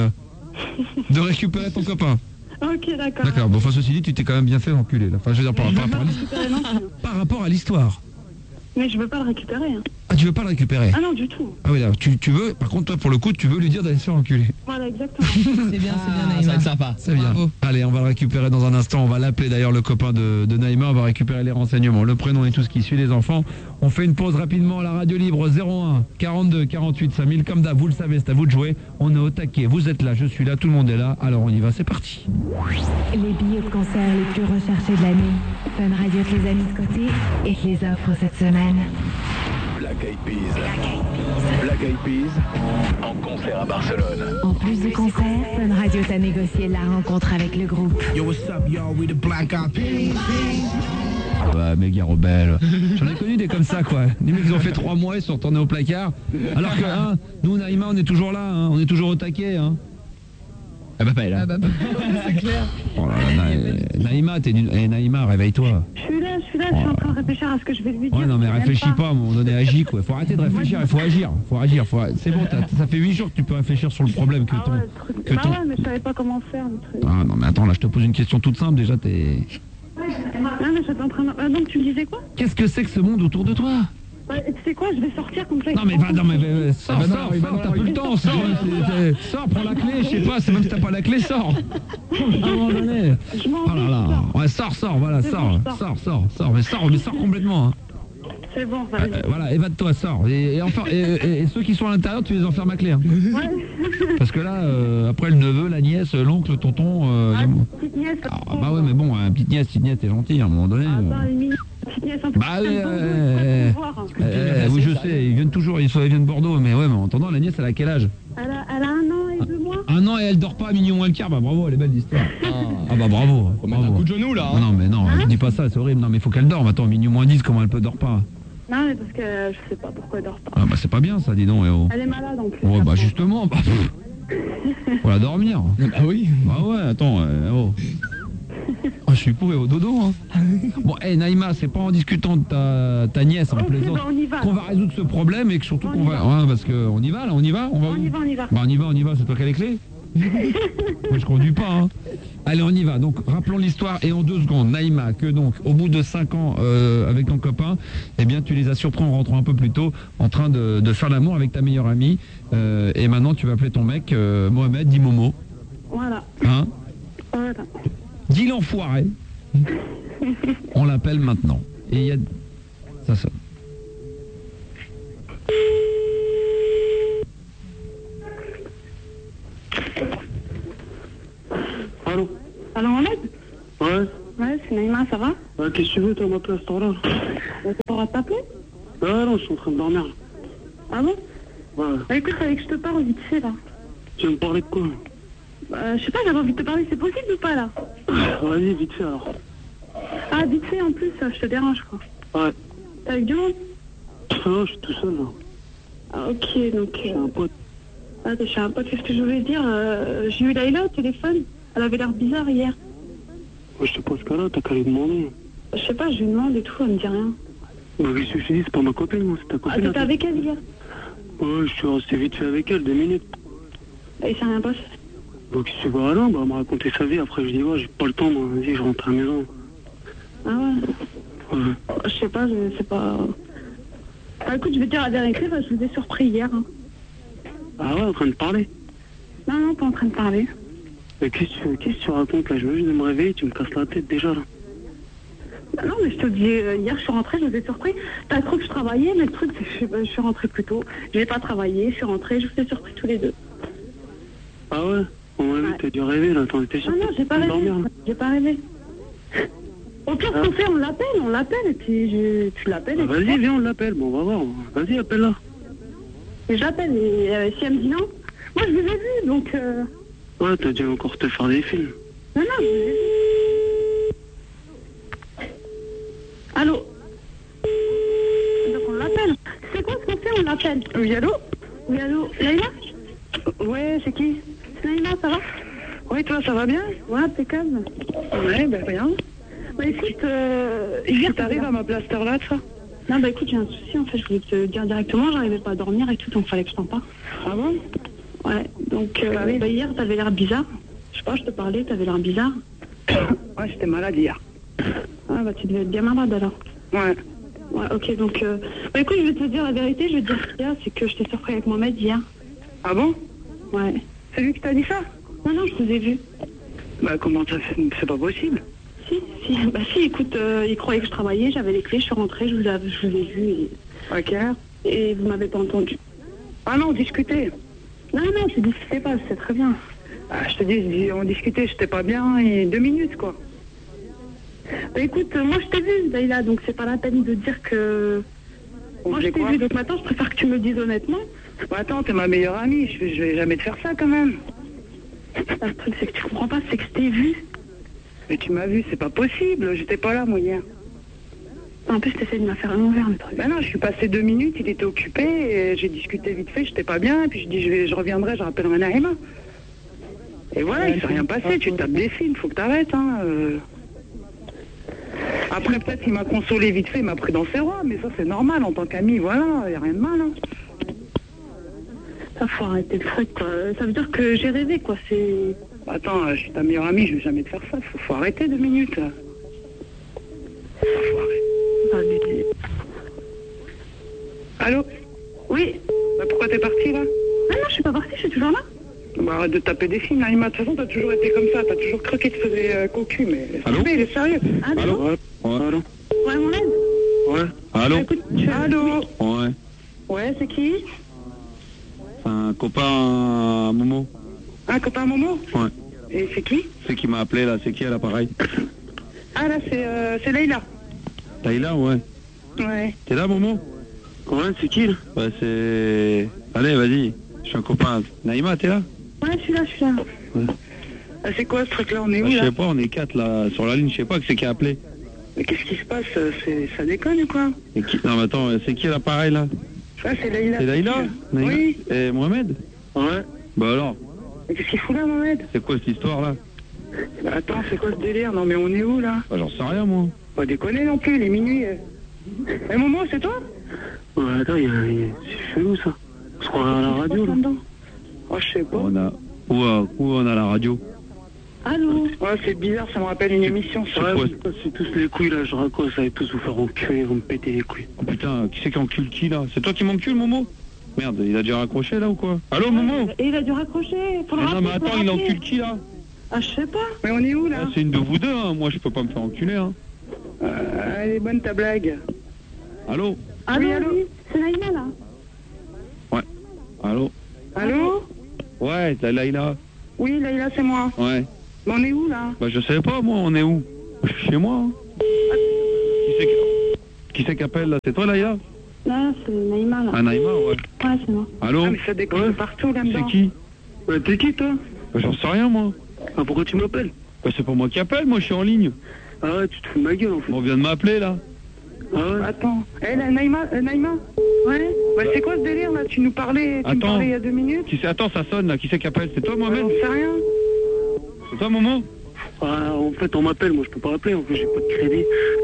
de récupérer ton copain. Ok, d'accord. D'accord, bon, enfin ceci dit, tu t'es quand même bien fait enculer là. Enfin, je veux dire, par rapport à l'histoire. Mais je veux pas le récupérer. Hein. Ah, tu veux pas le récupérer? Ah non, du tout. Ah oui, là, tu veux, par contre, toi, pour le coup, tu veux lui dire d'aller se faire enculer. Voilà, exactement. C'est bien, Naïma. Ça va être sympa. C'est bien. Allez, on va le récupérer dans un instant. On va l'appeler d'ailleurs, le copain de Naïma. On va récupérer les renseignements, le prénom et tout ce qui suit, les enfants. On fait une pause rapidement à la radio libre 01 42 48 5000. Comme d'hab, vous le savez, c'est à vous de jouer. On est au taquet. Vous êtes là, je suis là, tout le monde est là. Alors on y va, c'est parti. Les billets de concert les plus recherchés de l'année. Fun Radio te les a mis de côté et te les offre cette semaine. Black Eyed Peas en concert à Barcelone. En plus du concert, Fun Radio t'a négocié la rencontre avec le groupe. Yo, what's up, y'all? We the Black Eyed Peas. Ouais, méga rebelle. J'en ai connu des comme ça, quoi. Des mecs qui ont fait 3 mois, ils sont retournés au placard. Alors que, hein, nous, Naïma, on est toujours là, hein, on est toujours au taquet, hein. Ah bah pas elle, hein. C'est clair. Oh là là, Naïma, Naïma, réveille-toi. Je suis là, je suis en train de réfléchir à ce que je vais lui dire. Ouais, non, mais réfléchis pas, à un moment donné, agis, quoi. Faut arrêter de réfléchir, il faut agir. C'est bon, ça fait 8 jours que tu peux réfléchir sur le problème que ton... Ouais, mais je savais pas comment faire, le truc. Ah non, mais attends, là, je te pose une question toute simple, déjà, t'es... Non, mais j'étais en train de... donc, tu me disais quoi? Qu'est-ce que c'est que ce monde autour de toi? Tu sais quoi, je vais sortir comme ça. Non, mais sors, t'as plus le temps, sors, prends la clé, je sais pas, c'est même si t'as pas la clé, sors. À un moment donné. Oh là là, ouais, sors, voilà, sors, mais sors complètement, hein. C'est bon, vas-y. Voilà, évade-toi, sors. Et ceux qui sont à l'intérieur, tu les enfermes à clé. Hein. Ouais. Parce que là, après le neveu, la nièce, l'oncle, le tonton... petite nièce. Bah ouais, mais bon, petite nièce, t'es gentil, à un moment donné. Petite nièce, un peu. Bah oui, je sais, ils viennent toujours, ils viennent de Bordeaux, mais ouais, mais en attendant, la nièce, elle a quel âge? Elle a 1 an et 2 mois. 1 an et elle dort pas à minuit moins le quart, bah bravo, elle est belle l'histoire. Ah bah bravo. Faut mettre un coup de genou là. Non mais non, je dis pas ça, c'est horrible. Non mais il faut qu'elle dorme. Attends, minuit moins 10, comment elle peut dormir pas? Non mais parce que je sais pas pourquoi elle dort pas. Ah bah c'est pas bien ça, dis donc. Elle est malade en plus. Oh bah justement, faut la dormir. Bah oui. Bah ouais, attends, Ah, je suis pourri au dodo, hein. Bon, Naïma, c'est pas en discutant de ta nièce, en plaisant, bah, on y va, qu'on va résoudre ce problème et que surtout qu'on va... Ouais, parce qu'on y va, là, on y va, on va où? On y va. Bah, on y va, c'est toi qui as les clés. Moi, je conduis pas, hein. Allez, on y va. Donc, rappelons l'histoire et en 2 secondes, Naïma, que donc, au bout de 5 ans avec ton copain, eh bien, tu les as surpris en rentrant un peu plus tôt, en train de faire l'amour avec ta meilleure amie. Et maintenant, tu vas appeler ton mec, Mohamed, dis Momo. Voilà. Hein? Voilà. Dis l'enfoiré. On l'appelle maintenant. Et il y a... Ça sonne. Allô? Allô, Mohamed? Ouais. Ouais, c'est Naïma, ça va? Qu'est-ce que tu veux, t'as ma place, t'en là? Tu pourras t'appeler? Ah non, je suis en train de dormir. Là. Ah bon? Ouais. Bah écoute, fallait que je te parle vite fait, là. Tu veux me parler de quoi? Je sais pas, j'avais envie de te parler, c'est possible ou pas, là? Vas-y, vite fait, alors. Ah, vite fait, en plus, je te dérange, quoi. Ouais. T'as avec du monde? Non, je suis tout seul, là. Ah, ok, donc... J'ai un pote. Ah, t'es chez un pote, qu'est-ce que je voulais dire? J'ai eu Laïla au téléphone. Elle avait l'air bizarre hier. Ouais, je sais pas ce cas-là, t'as qu'à lui demander. Je sais pas, je lui demande et tout, elle me dit rien. Bah, qu'est-ce que je te dis, c'est pas ma copine, moi, c'est ta Ah, copine. t'étais avec elle hier? Ouais, je suis resté vite fait avec elle, 2 minutes. Et c'est rien passé? Donc, si tu vois, alors, bah, elle m'a raconté sa vie, après, je dis, ouais, j'ai pas le temps, moi, vas-y, je rentre à la maison. Ah ouais? Ouais. Je sais pas, je sais pas... Bah écoute, je vais te dire la vérité, parce que je vous ai surpris hier. Hein. Ah ouais, en train de parler? Non, pas en train de parler. Mais qu'est-ce que tu racontes, là? Je veux juste me réveiller, tu me casses la tête, déjà, là. Bah non, mais je te dis, hier, je suis rentrée, je vous ai surpris. T'as cru que je travaillais, mais le truc, c'est que je suis rentrée plus tôt. Je n'ai pas travaillé, je suis rentrée, je vous ai surpris tous les deux. Ah ouais? On m'a vu, t'as dû rêver, là, t'en étais sûr. Non, j'ai pas rêvé, dormir, là. j'ai pas rêvé. Au pire, ce qu'on fait, on l'appelle, et puis tu l'appelles. Ah, vas-y, viens, on l'appelle, bon, on va voir. Vas-y, appelle-la. Et j'appelle, et si elle me dit non, moi je vous ai vu, donc... Ouais, t'as dû encore te faire des films. Non, je vous ai vu. Allô? Donc on l'appelle. C'est quoi ce qu'on fait? On l'appelle. Oui, allô? Oui, allô? Laïla? Ouais, c'est qui? C'est Laïla, ça va? Oui, toi, ça va bien? Ouais, impeccable. Ouais, ben rien. Bah écoute, hier t'arrives à ma place là, ça? Non, bah écoute, j'ai un souci, en fait, je voulais te dire directement, j'arrivais pas à dormir et tout, donc fallait que je t'en parle. Ah bon? Ouais, donc bah, hier t'avais l'air bizarre. Je sais pas, je te parlais, t'avais l'air bizarre. Ouais, j'étais malade hier. Ah bah tu devais être bien malade alors. Ouais. Ouais, ok, donc... Bah écoute, je vais te dire la vérité, je vais te dire ce qu'il y a, c'est que je t'ai surpris avec Mohamed hier. Ah bon? Ouais. C'est lui qui t'a dit ça? Non, je vous ai vu. Bah comment ça, c'est pas possible? Si, bah si, écoute, il croyait que je travaillais, j'avais les clés, je suis rentrée, je vous ai vu et... À quelle heure? Et vous m'avez pas entendu. Ah non, on discutait. Non, tu discutais pas, c'est très bien. Ah, je te dis, on discutait, j'étais pas bien, et 2 minutes, quoi. Bah écoute, moi je t'ai vu, Laïla, donc c'est pas la peine de dire que... Moi je t'ai vu, donc maintenant je préfère que tu me le dises honnêtement. Bah attends, t'es ma meilleure amie, je vais jamais te faire ça quand même. Le truc c'est que tu comprends pas, c'est que je t'ai vu. Mais tu m'as vu, c'est pas possible, j'étais pas là moi hier. En plus t'essayes de me faire un envers le truc. Bah non, je suis passé 2 minutes, il était occupé, et j'ai discuté vite fait, j'étais pas bien, et puis je dis je reviendrai, je rappellerai Naïma. Et voilà, il s'est rien passé, tu tapes des films, faut que t'arrêtes, hein. Après peut-être il m'a consolé vite fait, il m'a pris dans ses bras, mais ça c'est normal en tant qu'ami, voilà, y a rien de mal, hein. Ça faut arrêter le truc, quoi. Ça veut dire que j'ai rêvé, quoi, c'est... Attends, je suis ta meilleure amie, je vais jamais te faire ça, faut arrêter 2 minutes. Faut arrêter. Allô? Oui? Bah pourquoi t'es partie là? Ah non, je suis pas partie, je suis toujours là. Bah arrête de taper des films, Naïma, de toute façon t'as toujours été comme ça, t'as toujours cru qu'il te faisait cocu, mais... Allô? Il est sérieux. Allô? Allô? Ouais, mon aide? Ouais. Allô? Écoute, allô? Ouais. Ouais, c'est qui? Un copain Momo. Un copain Momo? Ouais. Et c'est qui? C'est qui m'a appelé là, c'est qui à l'appareil? Ah là, c'est Laïla. Laïla, ouais. Ouais. T'es là, Momo? Ouais, c'est qui là? Ouais, c'est... Allez, vas-y, je suis un copain. Naïma, t'es là? Ouais, je suis là. Ouais. Ah, c'est quoi ce truc-là? On est où Je là? sais pas, on est 4 là, sur la ligne, je sais pas que c'est qui a appelé. Mais qu'est-ce qui se passe? Ça déconne ou quoi? Et qui... Non, mais attends, c'est qui à l'appareil là? Ça, c'est Laïla. C'est Laïla? Oui. Et Mohamed? Ouais. Bah alors? Mais qu'est-ce qu'il fout là, Mohamed? C'est quoi cette histoire là? Attends, c'est quoi ce délire? Non mais on est où là? Bah, j'en sais rien, moi. Pas déconner non plus, il est minuit. Eh Momo, c'est toi? Ouais, attends, c'est chelou ça. On se croirait à la radio là. Oh, je sais pas. Où on a la radio? Allô? Ouais, c'est bizarre, ça me rappelle une émission. Ouais, c'est tous les couilles là, je raccroche, ça va tous vous faire enculer, vous me péter les couilles. Oh putain, qui c'est qui encule qui là? C'est toi qui m'encules, Momo? Merde, il a déjà raccroché là ou quoi? Allô, Momo? Et il a dû raccrocher. Faut le Non, rappeler, mais faut le attends, il rappeler. encule qui là? Ah, je sais pas. Mais on est où là? C'est une de vous deux, hein. Moi je peux pas me faire enculer, hein. Elle est bonne ta blague. Allô? Allô, oui, allô? C'est Naïma là? Ouais. Allô? Allô? Ouais, t'as Laïla. Oui, Laïla, c'est moi. Ouais. Mais on est où là? Bah je sais pas, moi, on est où? Je suis chez moi, hein. Qui c'est qui appelle là? C'est toi, Laïla? Non, c'est Naïma là. Ah, Naïma, ouais. Ouais, c'est moi. Allô? Ah, mais ça déconne partout là-dedans. C'est qui? Ouais, t'es qui toi? Bah j'en sais rien, moi. Ah, pourquoi tu m'appelles? Bah c'est pas moi qui appelle, moi je suis en ligne. Ah ouais, tu te fous de ma gueule en fait. On vient de m'appeler là. Ah ouais? Attends. Eh, Naïma? Ouais? Bah c'est quoi ce délire là? Tu nous parlais, me parlais il y a 2 minutes? Attends, ça sonne là, qui c'est qui appelle? C'est toi, Mohamed? J'en sais rien. C'est toi, Momo? Ah, en fait, on m'appelle, moi je peux pas appeler, en fait, j'ai pas de crédit.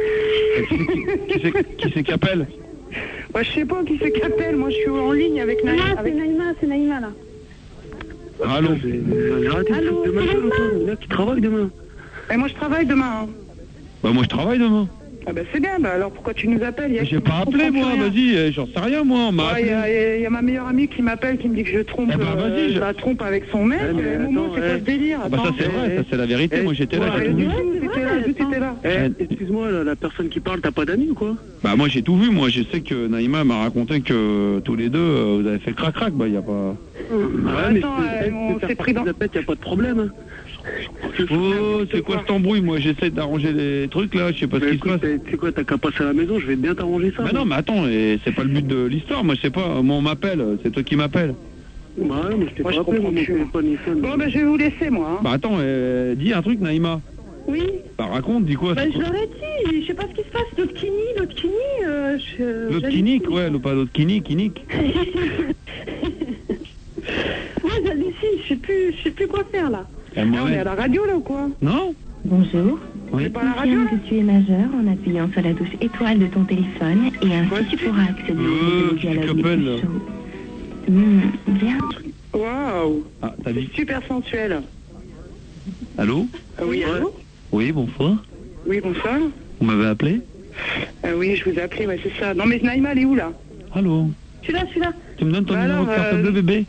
Qui c'est qui appelle? Bah je sais pas qui c'est qui appelle, moi je suis en ligne avec Naïma. C'est Naïma là. Allô? J'ai arrêté de foutre de ma gueule, toi. Il y en a qui travaillent demain. Et moi je travaille demain. Hein. Bah moi je travaille demain. Ah bah c'est bien, bah alors pourquoi tu nous appelles? J'ai pas appelé moi, vas-y, j'en sais rien moi, on m'a appelé. Il y a ma meilleure amie qui m'appelle, qui me dit que je trompe, je la trompe avec son mec. Momo, c'est quoi ce délire? Bah ça c'est vrai, ça c'est la vérité, moi j'étais là, j'ai tout vu. T'étais là. Excuse-moi, la personne qui parle, t'as pas d'amis ou quoi? Bah moi j'ai tout vu, moi je sais que Naïma m'a raconté que tous les deux vous avez fait crac-crac, bah y a pas... Ouais, mais on s'est pris dans la tête, y a pas de problème. Hein. Oh, c'est quoi cet embrouille? Moi j'essaie d'arranger les trucs là, je sais pas ce qui se passe. C'est quoi, t'as qu'à passer à la maison, je vais bien t'arranger ça. Bah non, mais attends, c'est pas le but de l'histoire, moi je sais pas, moi on m'appelle, c'est toi qui m'appelles. Bah ouais, mais je t'ai pas appelé, moi, mon téléphone il sonne. Bon bah je vais vous laisser moi. Hein. Bah attends, dis un truc Naïma. Oui. Bah raconte, dis quoi? Bah je leur ai dit, je sais pas ce qui se passe, l'autre kini, ouais, pas l'autre kini. Ouais, j'hallucine, je sais plus quoi faire là. On est à la radio là ou quoi? Non. Bonjour. Oui. Confirme que tu es majeur en appuyant sur la touche étoile de ton téléphone et ainsi tu pourras accéder au dialogue les plus chauds. Bien. Waouh. Ah, t'as dit super sensuel. Allô? Oui, allô? Oui, bonsoir. Oui, bonsoir. Vous m'avez appelé? Oui, je vous ai appelé, ouais, c'est ça. Non mais Naïma, elle est où là? Allô? Je suis là. Tu me donnes ton numéro de carte bleue, bébé?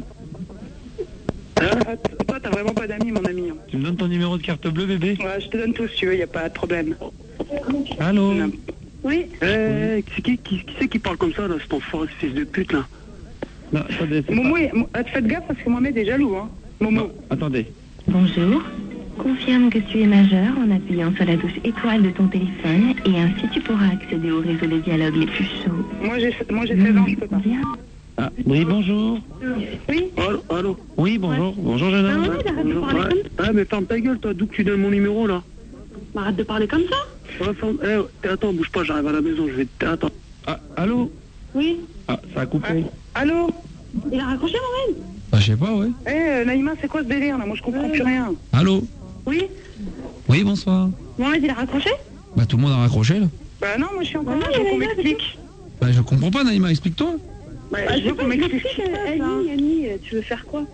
Toi, t'as vraiment pas d'amis, mon ami. Hein. Tu me donnes ton numéro de carte bleue, bébé? Ouais, je te donne tout si tu veux, y a pas de problème. Allô? Oui. Qui c'est qui parle comme ça, là? C'est ton fils de pute, là. Non, attendez, Momo, faites gaffe parce que Mohamed est jaloux, hein. Momo. Non, attendez. Bonjour. Confirme que tu es majeur en appuyant sur la touche étoile de ton téléphone et ainsi tu pourras accéder au réseau de dialogue les plus chauds. Moi j'ai 16 ans, je peux pas. Bien. Ah, oui, bonjour. Oui. Allô? Oui, bonjour. Bonjour, jeune homme. arrête de parler comme ça. Ah, mais ferme ta gueule, toi, d'où que tu donnes mon numéro, là? Arrête de parler comme ça. Ouais, attends, bouge pas, j'arrive à la maison, je vais te... Attends. Ah, allô? Oui. Ah, ça a coupé. Allô? Il a raccroché, Mohamed? Bah, je sais pas, ouais. Naïma, c'est quoi ce délire, là? Moi, je comprends plus rien. Allô? Oui. Oui, bonsoir. Mohamed, il a raccroché? Bah, tout le monde a raccroché, là. Bah non, moi, je suis encore là, je veux qu'on m'explique. Bah, je comprends pas, Naïma, explique-toi. Bah, je veux qu'on m'explique. Annie, tu veux faire quoi?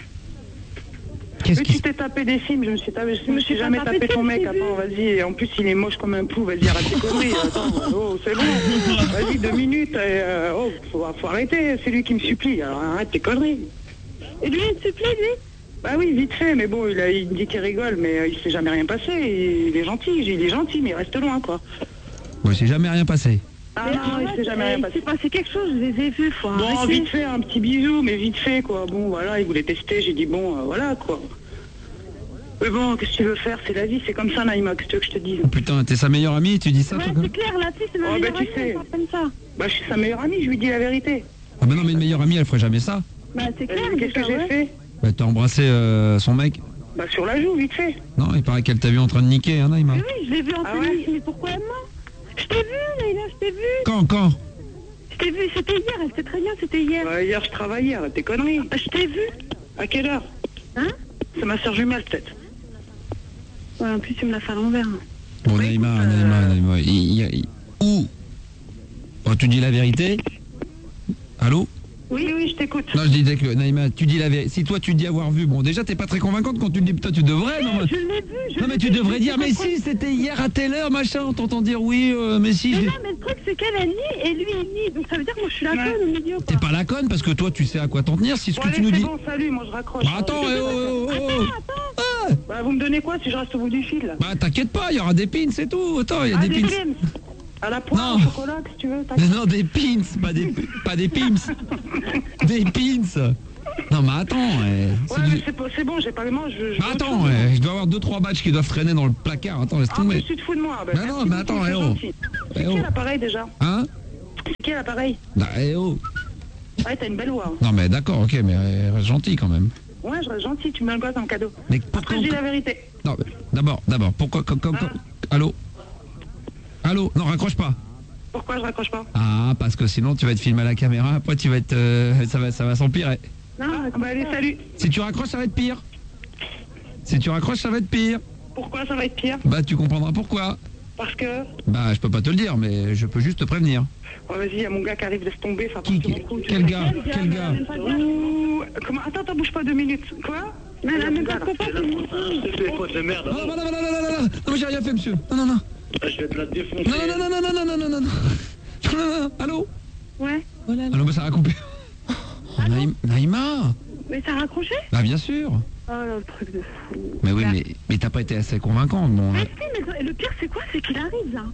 Qu'est-ce Tu t'es tapé des films, je me suis jamais tapé ton mec, attends, vas-y, en plus il est moche comme un pou, vas-y, arrête tes conneries, attends, oh, c'est bon, vas-y, 2 minutes, faut arrêter, c'est lui qui me supplie, alors arrête tes conneries. Et lui, il te supplie, lui? Bah oui, vite fait, mais bon, il me dit qu'il rigole, mais il s'est jamais rien passé, il est gentil, mais il reste loin, quoi. Ouais, c'est jamais rien passé. Ah non, il s'est jamais rien passé. Il s'est passé quelque chose, je les ai vus, faut Bon, arrêter. vite fait, un petit bisou, mais vite fait, quoi. Bon, voilà, il voulait tester, j'ai dit, bon, voilà, quoi. Mais bon, qu'est-ce que tu veux faire? C'est la vie, c'est comme ça, Naïma, qu'est-ce que tu veux que je te dise? Oh, putain, t'es sa meilleure amie et tu dis ça? Ouais, c'est clair, la fille, c'est ma meilleure amie, elle parle comme ça. Bah, je suis sa meilleure amie, je lui dis la vérité. Ah bah non, mais une meilleure amie, elle ferait jamais ça. Bah, c'est clair, Qu'est-ce que j'ai fait? Bah, t'as embrassé son mec? Bah, sur la joue, vite fait. Non, il paraît qu'elle t'a vu en train de niquer, hein, Naïma? Mais oui, je l'ai vu en train de niquer, mais pourquoi elle ment? Je t'ai vu, Naïla, je t'ai vu. Quand? Je t'ai vu, c'était hier, elle sait très bien, c'était hier. Hier, je travaillais, arrête tes conneries. Je t'ai vu. À quelle heure? Hein? C'est ma soeur jumelle, peut-être. Ouais, en plus, tu me l'as fait à l'envers. Bon, Naïma, Où oh, tu dis la vérité? Allô? Oui, je t'écoute. Non, je disais que, Naïma, tu dis la vérité. Si toi, tu dis avoir vu, bon, déjà, t'es pas très convaincante quand tu le dis, toi, tu devrais, non? Je l'ai vu, non, mais tu devrais dire, mais si, c'était hier à telle heure, machin, on t'entend dire oui, mais si. Mais non, mais le truc, c'est qu'elle a nié et lui, il nie. Donc ça veut dire que moi, je suis la conne, au milieu. T'es pas la conne, parce que toi, tu sais à quoi t'en tenir, si ce que tu nous dis. Bon, salut, moi, je raccroche. Bah, attends, Attends. Bah, vous me donnez quoi si je reste au bout du fil? Bah, t'inquiète pas, il y aura des pins, c'est tout. Attends, il y a des pins. À la poire, au chocolat, si tu veux. Non, des pins, pas des pims. Des pins. Non, mais attends. Mais c'est bon, j'ai pas les mains. Attends, je dois avoir 2-3 badges qui doivent traîner dans le placard. Attends, laisse tomber. Tu te fous de moi. Bah non, mais attends, C'est qui l'appareil déjà? Hein? C'est qui l'appareil? Bah, Ouais, t'as une belle voix. Non, mais d'accord, ok, mais reste gentil quand même. Ouais, je reste gentil, tu me le gosses en cadeau. Mais après, je dis la vérité. Non, d'abord, pourquoi Allô? Allô? Non, raccroche pas. Pourquoi je raccroche pas? Ah, parce que sinon tu vas être filmé à la caméra, après tu vas être... ça va s'empirer. Non, bah allez, salut. Si tu raccroches, ça va être pire. Si tu raccroches, ça va être pire. Pourquoi ça va être pire? Bah, tu comprendras pourquoi. Parce que... Bah, je peux pas te le dire, mais je peux juste te prévenir. Oh, vas-y, il y a mon gars qui arrive, laisse tomber, ça Quel gars? Comment? Attends, bouge pas 2 minutes. Quoi? Mais elle a même pas de copain. Non, mais j'ai rien fait, monsieur. Non. Je vais te la défoncer. Non. Allô? Ouais. Allô, bah ça a coupé. Naïma. Mais t'as raccroché? Bah, bien sûr. Oh là, le truc de fou. Mais oui, mais t'as pas été assez convaincante, bon. Mais si, mais le pire, c'est quoi? C'est qu'il arrive, là.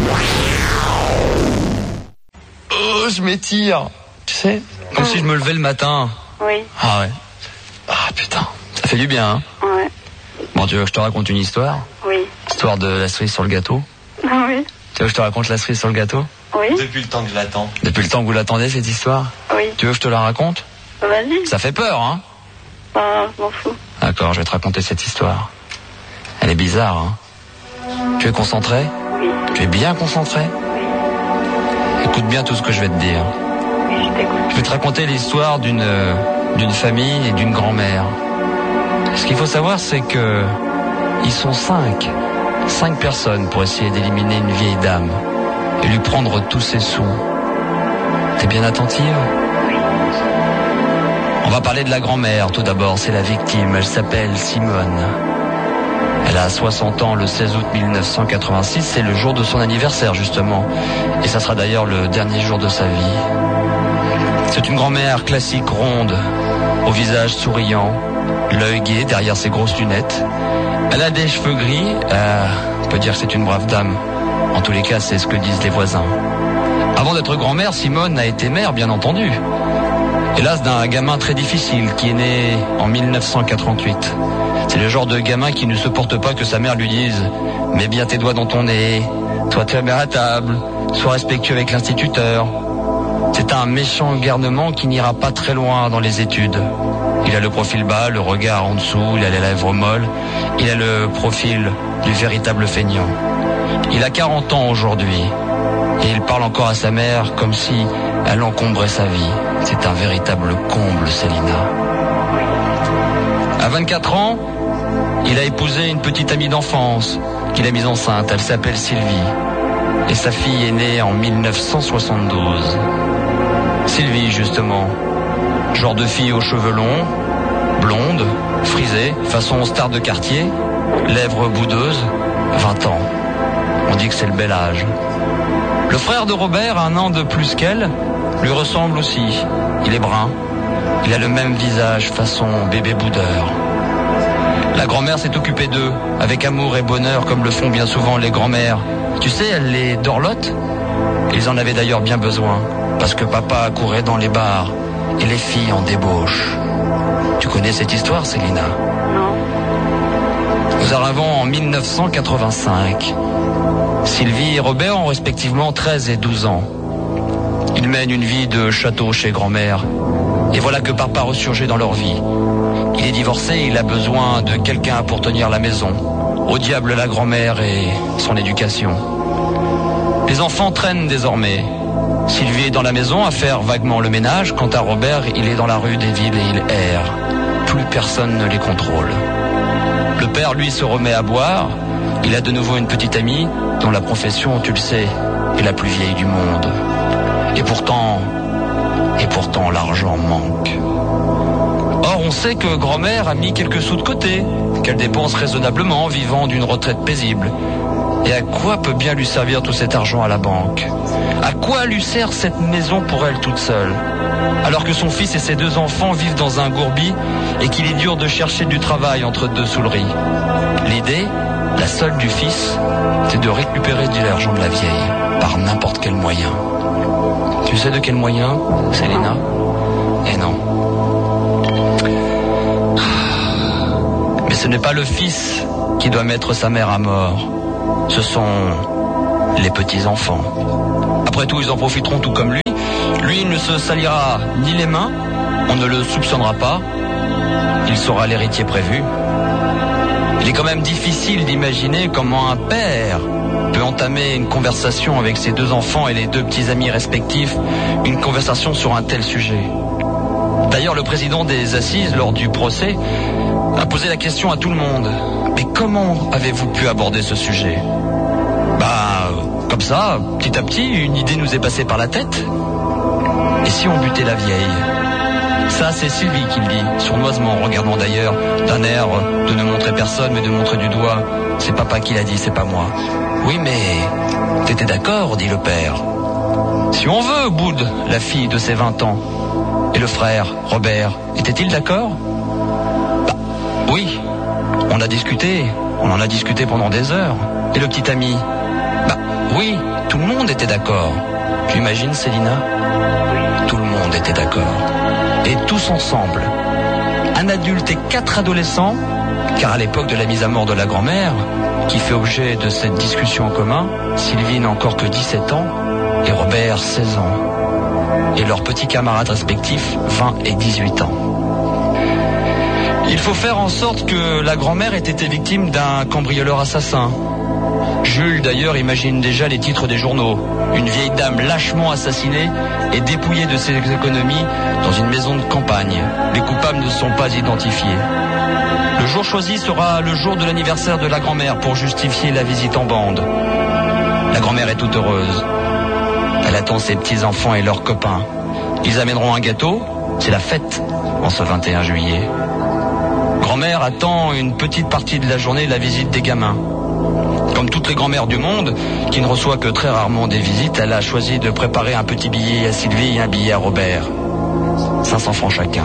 Oh, je m'étire. Tu sais, comme si je me levais le matin. Oui. Ah ouais. Ah putain, ça fait du bien, hein? Ouais. Bon, tu veux que je te raconte une histoire? Oui. Histoire de la cerise sur le gâteau? Ah oui. Tu veux que je te raconte la cerise sur le gâteau? Oui. Depuis le temps que je l'attends. Depuis le temps que vous l'attendez, cette histoire? Oui. Tu veux que je te la raconte? Vas-y. Ça fait peur, hein? Ah, je m'en fous. D'accord, je vais te raconter cette histoire. Elle est bizarre, hein? Tu es concentré? Oui. Tu es bien concentré? Oui. Écoute bien tout ce que je vais te dire. Oui, je t'écoute. Je vais te raconter l'histoire d'une famille et d'une grand-mère. Ce qu'il faut savoir, c'est que ils sont 5 personnes pour essayer d'éliminer une vieille dame et lui prendre tous ses sous. T'es bien attentive? Oui. On va parler de la grand-mère tout d'abord, c'est la victime, elle s'appelle Simone. Elle a 60 ans le 16 août 1986, c'est le jour de son anniversaire justement. Et ça sera d'ailleurs le dernier jour de sa vie. C'est une grand-mère classique ronde, au visage souriant, l'œil gai derrière ses grosses lunettes. Elle a des cheveux gris, on peut dire que c'est une brave dame. En tous les cas, c'est ce que disent les voisins. Avant d'être grand-mère, Simone a été mère, bien entendu. Hélas, d'un gamin très difficile qui est né en 1948. C'est le genre de gamin qui ne supporte pas que sa mère lui dise « Mets bien tes doigts dans ton nez, sois ta mère à table, sois respectueux avec l'instituteur ». C'est un méchant garnement qui n'ira pas très loin dans les études. Il a le profil bas, le regard en dessous, il a les lèvres molles, il a le profil du véritable feignant. Il a 40 ans aujourd'hui et il parle encore à sa mère comme si elle encombrait sa vie. C'est un véritable comble, Célina. À 24 ans, il a épousé une petite amie d'enfance qu'il a mise enceinte. Elle s'appelle Sylvie et sa fille est née en 1972. Sylvie, justement, genre de fille aux cheveux longs, blonde, frisée, façon star de quartier, lèvres boudeuses, 20 ans. On dit que c'est le bel âge. Le frère de Robert, 1 an de plus qu'elle, lui ressemble aussi. Il est brun, il a le même visage façon bébé boudeur. La grand-mère s'est occupée d'eux, avec amour et bonheur comme le font bien souvent les grand-mères. Tu sais, elle les dorlote. Ils en avaient d'ailleurs bien besoin, parce que papa courait dans les bars et les filles en débauche. Tu connais cette histoire, Célina? Non. Nous arrivons en 1985. Sylvie et Robert ont respectivement 13 et 12 ans. Ils mènent une vie de château chez grand-mère. Et voilà que papa ressurgit dans leur vie. Il est divorcé, il a besoin de quelqu'un pour tenir la maison. Au diable la grand-mère et son éducation. Les enfants traînent désormais. Sylvie est dans la maison à faire vaguement le ménage. Quant à Robert, il est dans la rue des villes et il erre. Plus personne ne les contrôle. Le père, lui, se remet à boire. Il a de nouveau une petite amie dont la profession, tu le sais, est la plus vieille du monde. Et pourtant, l'argent manque. Or, on sait que grand-mère a mis quelques sous de côté, qu'elle dépense raisonnablement, vivant d'une retraite paisible. Et à quoi peut bien lui servir tout cet argent à la banque? À quoi lui sert cette maison pour elle toute seule? Alors que son fils et ses 2 enfants vivent dans un gourbi et qu'il est dur de chercher du travail entre 2 souleries. L'idée, la seule du fils, c'est de récupérer de l'argent de la vieille, par n'importe quel moyen. Tu sais de quel moyen, Célina? Eh non. Mais ce n'est pas le fils qui doit mettre sa mère à mort. Ce sont les petits-enfants. Après tout, ils en profiteront tout comme lui. Lui, il ne se salira ni les mains, on ne le soupçonnera pas. Il sera l'héritier prévu. Il est quand même difficile d'imaginer comment un père peut entamer une conversation avec ses 2 enfants et les 2 petits amis respectifs, une conversation sur un tel sujet. D'ailleurs, le président des assises, lors du procès, a posé la question à tout le monde. Mais comment avez-vous pu aborder ce sujet? Comme ça, petit à petit, une idée nous est passée par la tête. Et si on butait la vieille? Ça, c'est Sylvie qui le dit, sournoisement, en regardant d'ailleurs d'un air de ne montrer personne, mais de montrer du doigt. C'est papa qui l'a dit, c'est pas moi. Oui, mais t'étais d'accord, dit le père. Si on veut, boude la fille de ses 20 ans. Et le frère, Robert, était-il d'accord? Oui, on a discuté, on en a discuté pendant des heures. Et le petit ami? Oui, tout le monde était d'accord. Tu imagines, Célina? Tout le monde était d'accord. Et tous ensemble. Un adulte et 4 adolescents, car à l'époque de la mise à mort de la grand-mère, qui fait objet de cette discussion en commun, Sylvie n'a encore que 17 ans et Robert 16 ans. Et leurs petits camarades respectifs, 20 et 18 ans. Il faut faire en sorte que la grand-mère ait été victime d'un cambrioleur assassin. Jules, d'ailleurs, imagine déjà les titres des journaux. Une vieille dame lâchement assassinée et dépouillée de ses économies dans une maison de campagne. Les coupables ne sont pas identifiés. Le jour choisi sera le jour de l'anniversaire de la grand-mère pour justifier la visite en bande. La grand-mère est toute heureuse. Elle attend ses petits-enfants et leurs copains. Ils amèneront un gâteau. C'est la fête en ce 21 juillet. Grand-mère attend une petite partie de la journée la visite des gamins. Comme toutes les grand-mères du monde, qui ne reçoit que très rarement des visites, elle a choisi de préparer un petit billet à Sylvie et un billet à Robert. 500 francs chacun.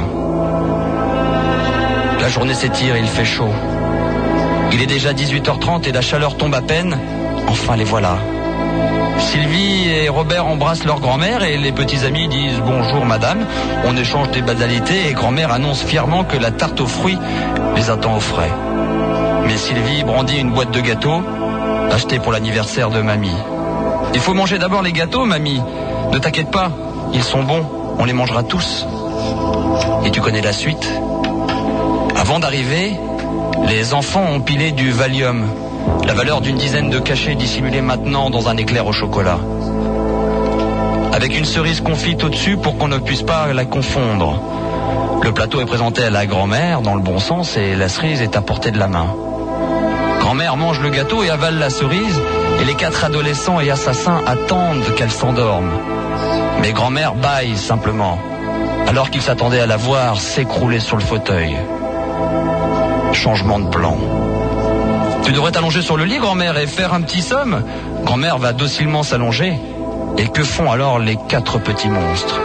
La journée s'étire, il fait chaud. Il est déjà 18h30 et la chaleur tombe à peine. Enfin, les voilà. Sylvie et Robert embrassent leur grand-mère et les petits amis disent « Bonjour madame ». On échange des banalités et grand-mère annonce fièrement que la tarte aux fruits les attend au frais. Mais Sylvie brandit une boîte de gâteaux achetée pour l'anniversaire de mamie. « Il faut manger d'abord les gâteaux, mamie. Ne t'inquiète pas, ils sont bons, on les mangera tous. » Et tu connais la suite. Avant d'arriver, les enfants ont pilé du Valium, la valeur d'une dizaine de cachets dissimulés maintenant dans un éclair au chocolat. Avec une cerise confite au-dessus pour qu'on ne puisse pas la confondre. Le plateau est présenté à la grand-mère dans le bon sens et la cerise est à portée de la main. Grand-mère mange le gâteau et avale la cerise et les 4 adolescents et assassins attendent qu'elle s'endorme. Mais grand-mère bâille simplement, alors qu'ils s'attendaient à la voir s'écrouler sur le fauteuil. Changement de plan. Tu devrais t'allonger sur le lit, grand-mère, et faire un petit somme. Grand-mère va docilement s'allonger. Et que font alors les 4 petits monstres?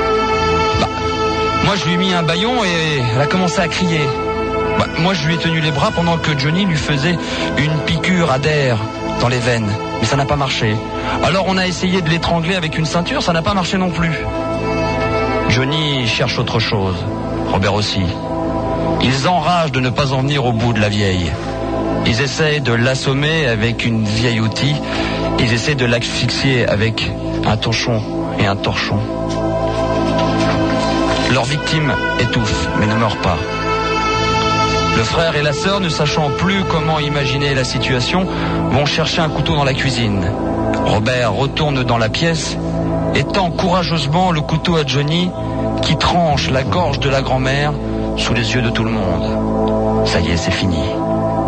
Moi je lui ai mis un bâillon et elle a commencé à crier. Moi je lui ai tenu les bras pendant que Johnny lui faisait une piqûre à d'air dans les veines. Mais ça n'a pas marché. Alors on a essayé de l'étrangler avec une ceinture, ça n'a pas marché non plus. Johnny cherche autre chose. Robert aussi. Ils enragent de ne pas en venir au bout de la vieille. Ils essaient de l'assommer avec une vieille outil. Ils essaient de l'asphyxier avec un torchon et un torchon. Leur victime étouffe, mais ne meurt pas. Le frère et la sœur, ne sachant plus comment imaginer la situation, vont chercher un couteau dans la cuisine. Robert retourne dans la pièce et tend courageusement le couteau à Johnny, qui tranche la gorge de la grand-mère sous les yeux de tout le monde. Ça y est, c'est fini.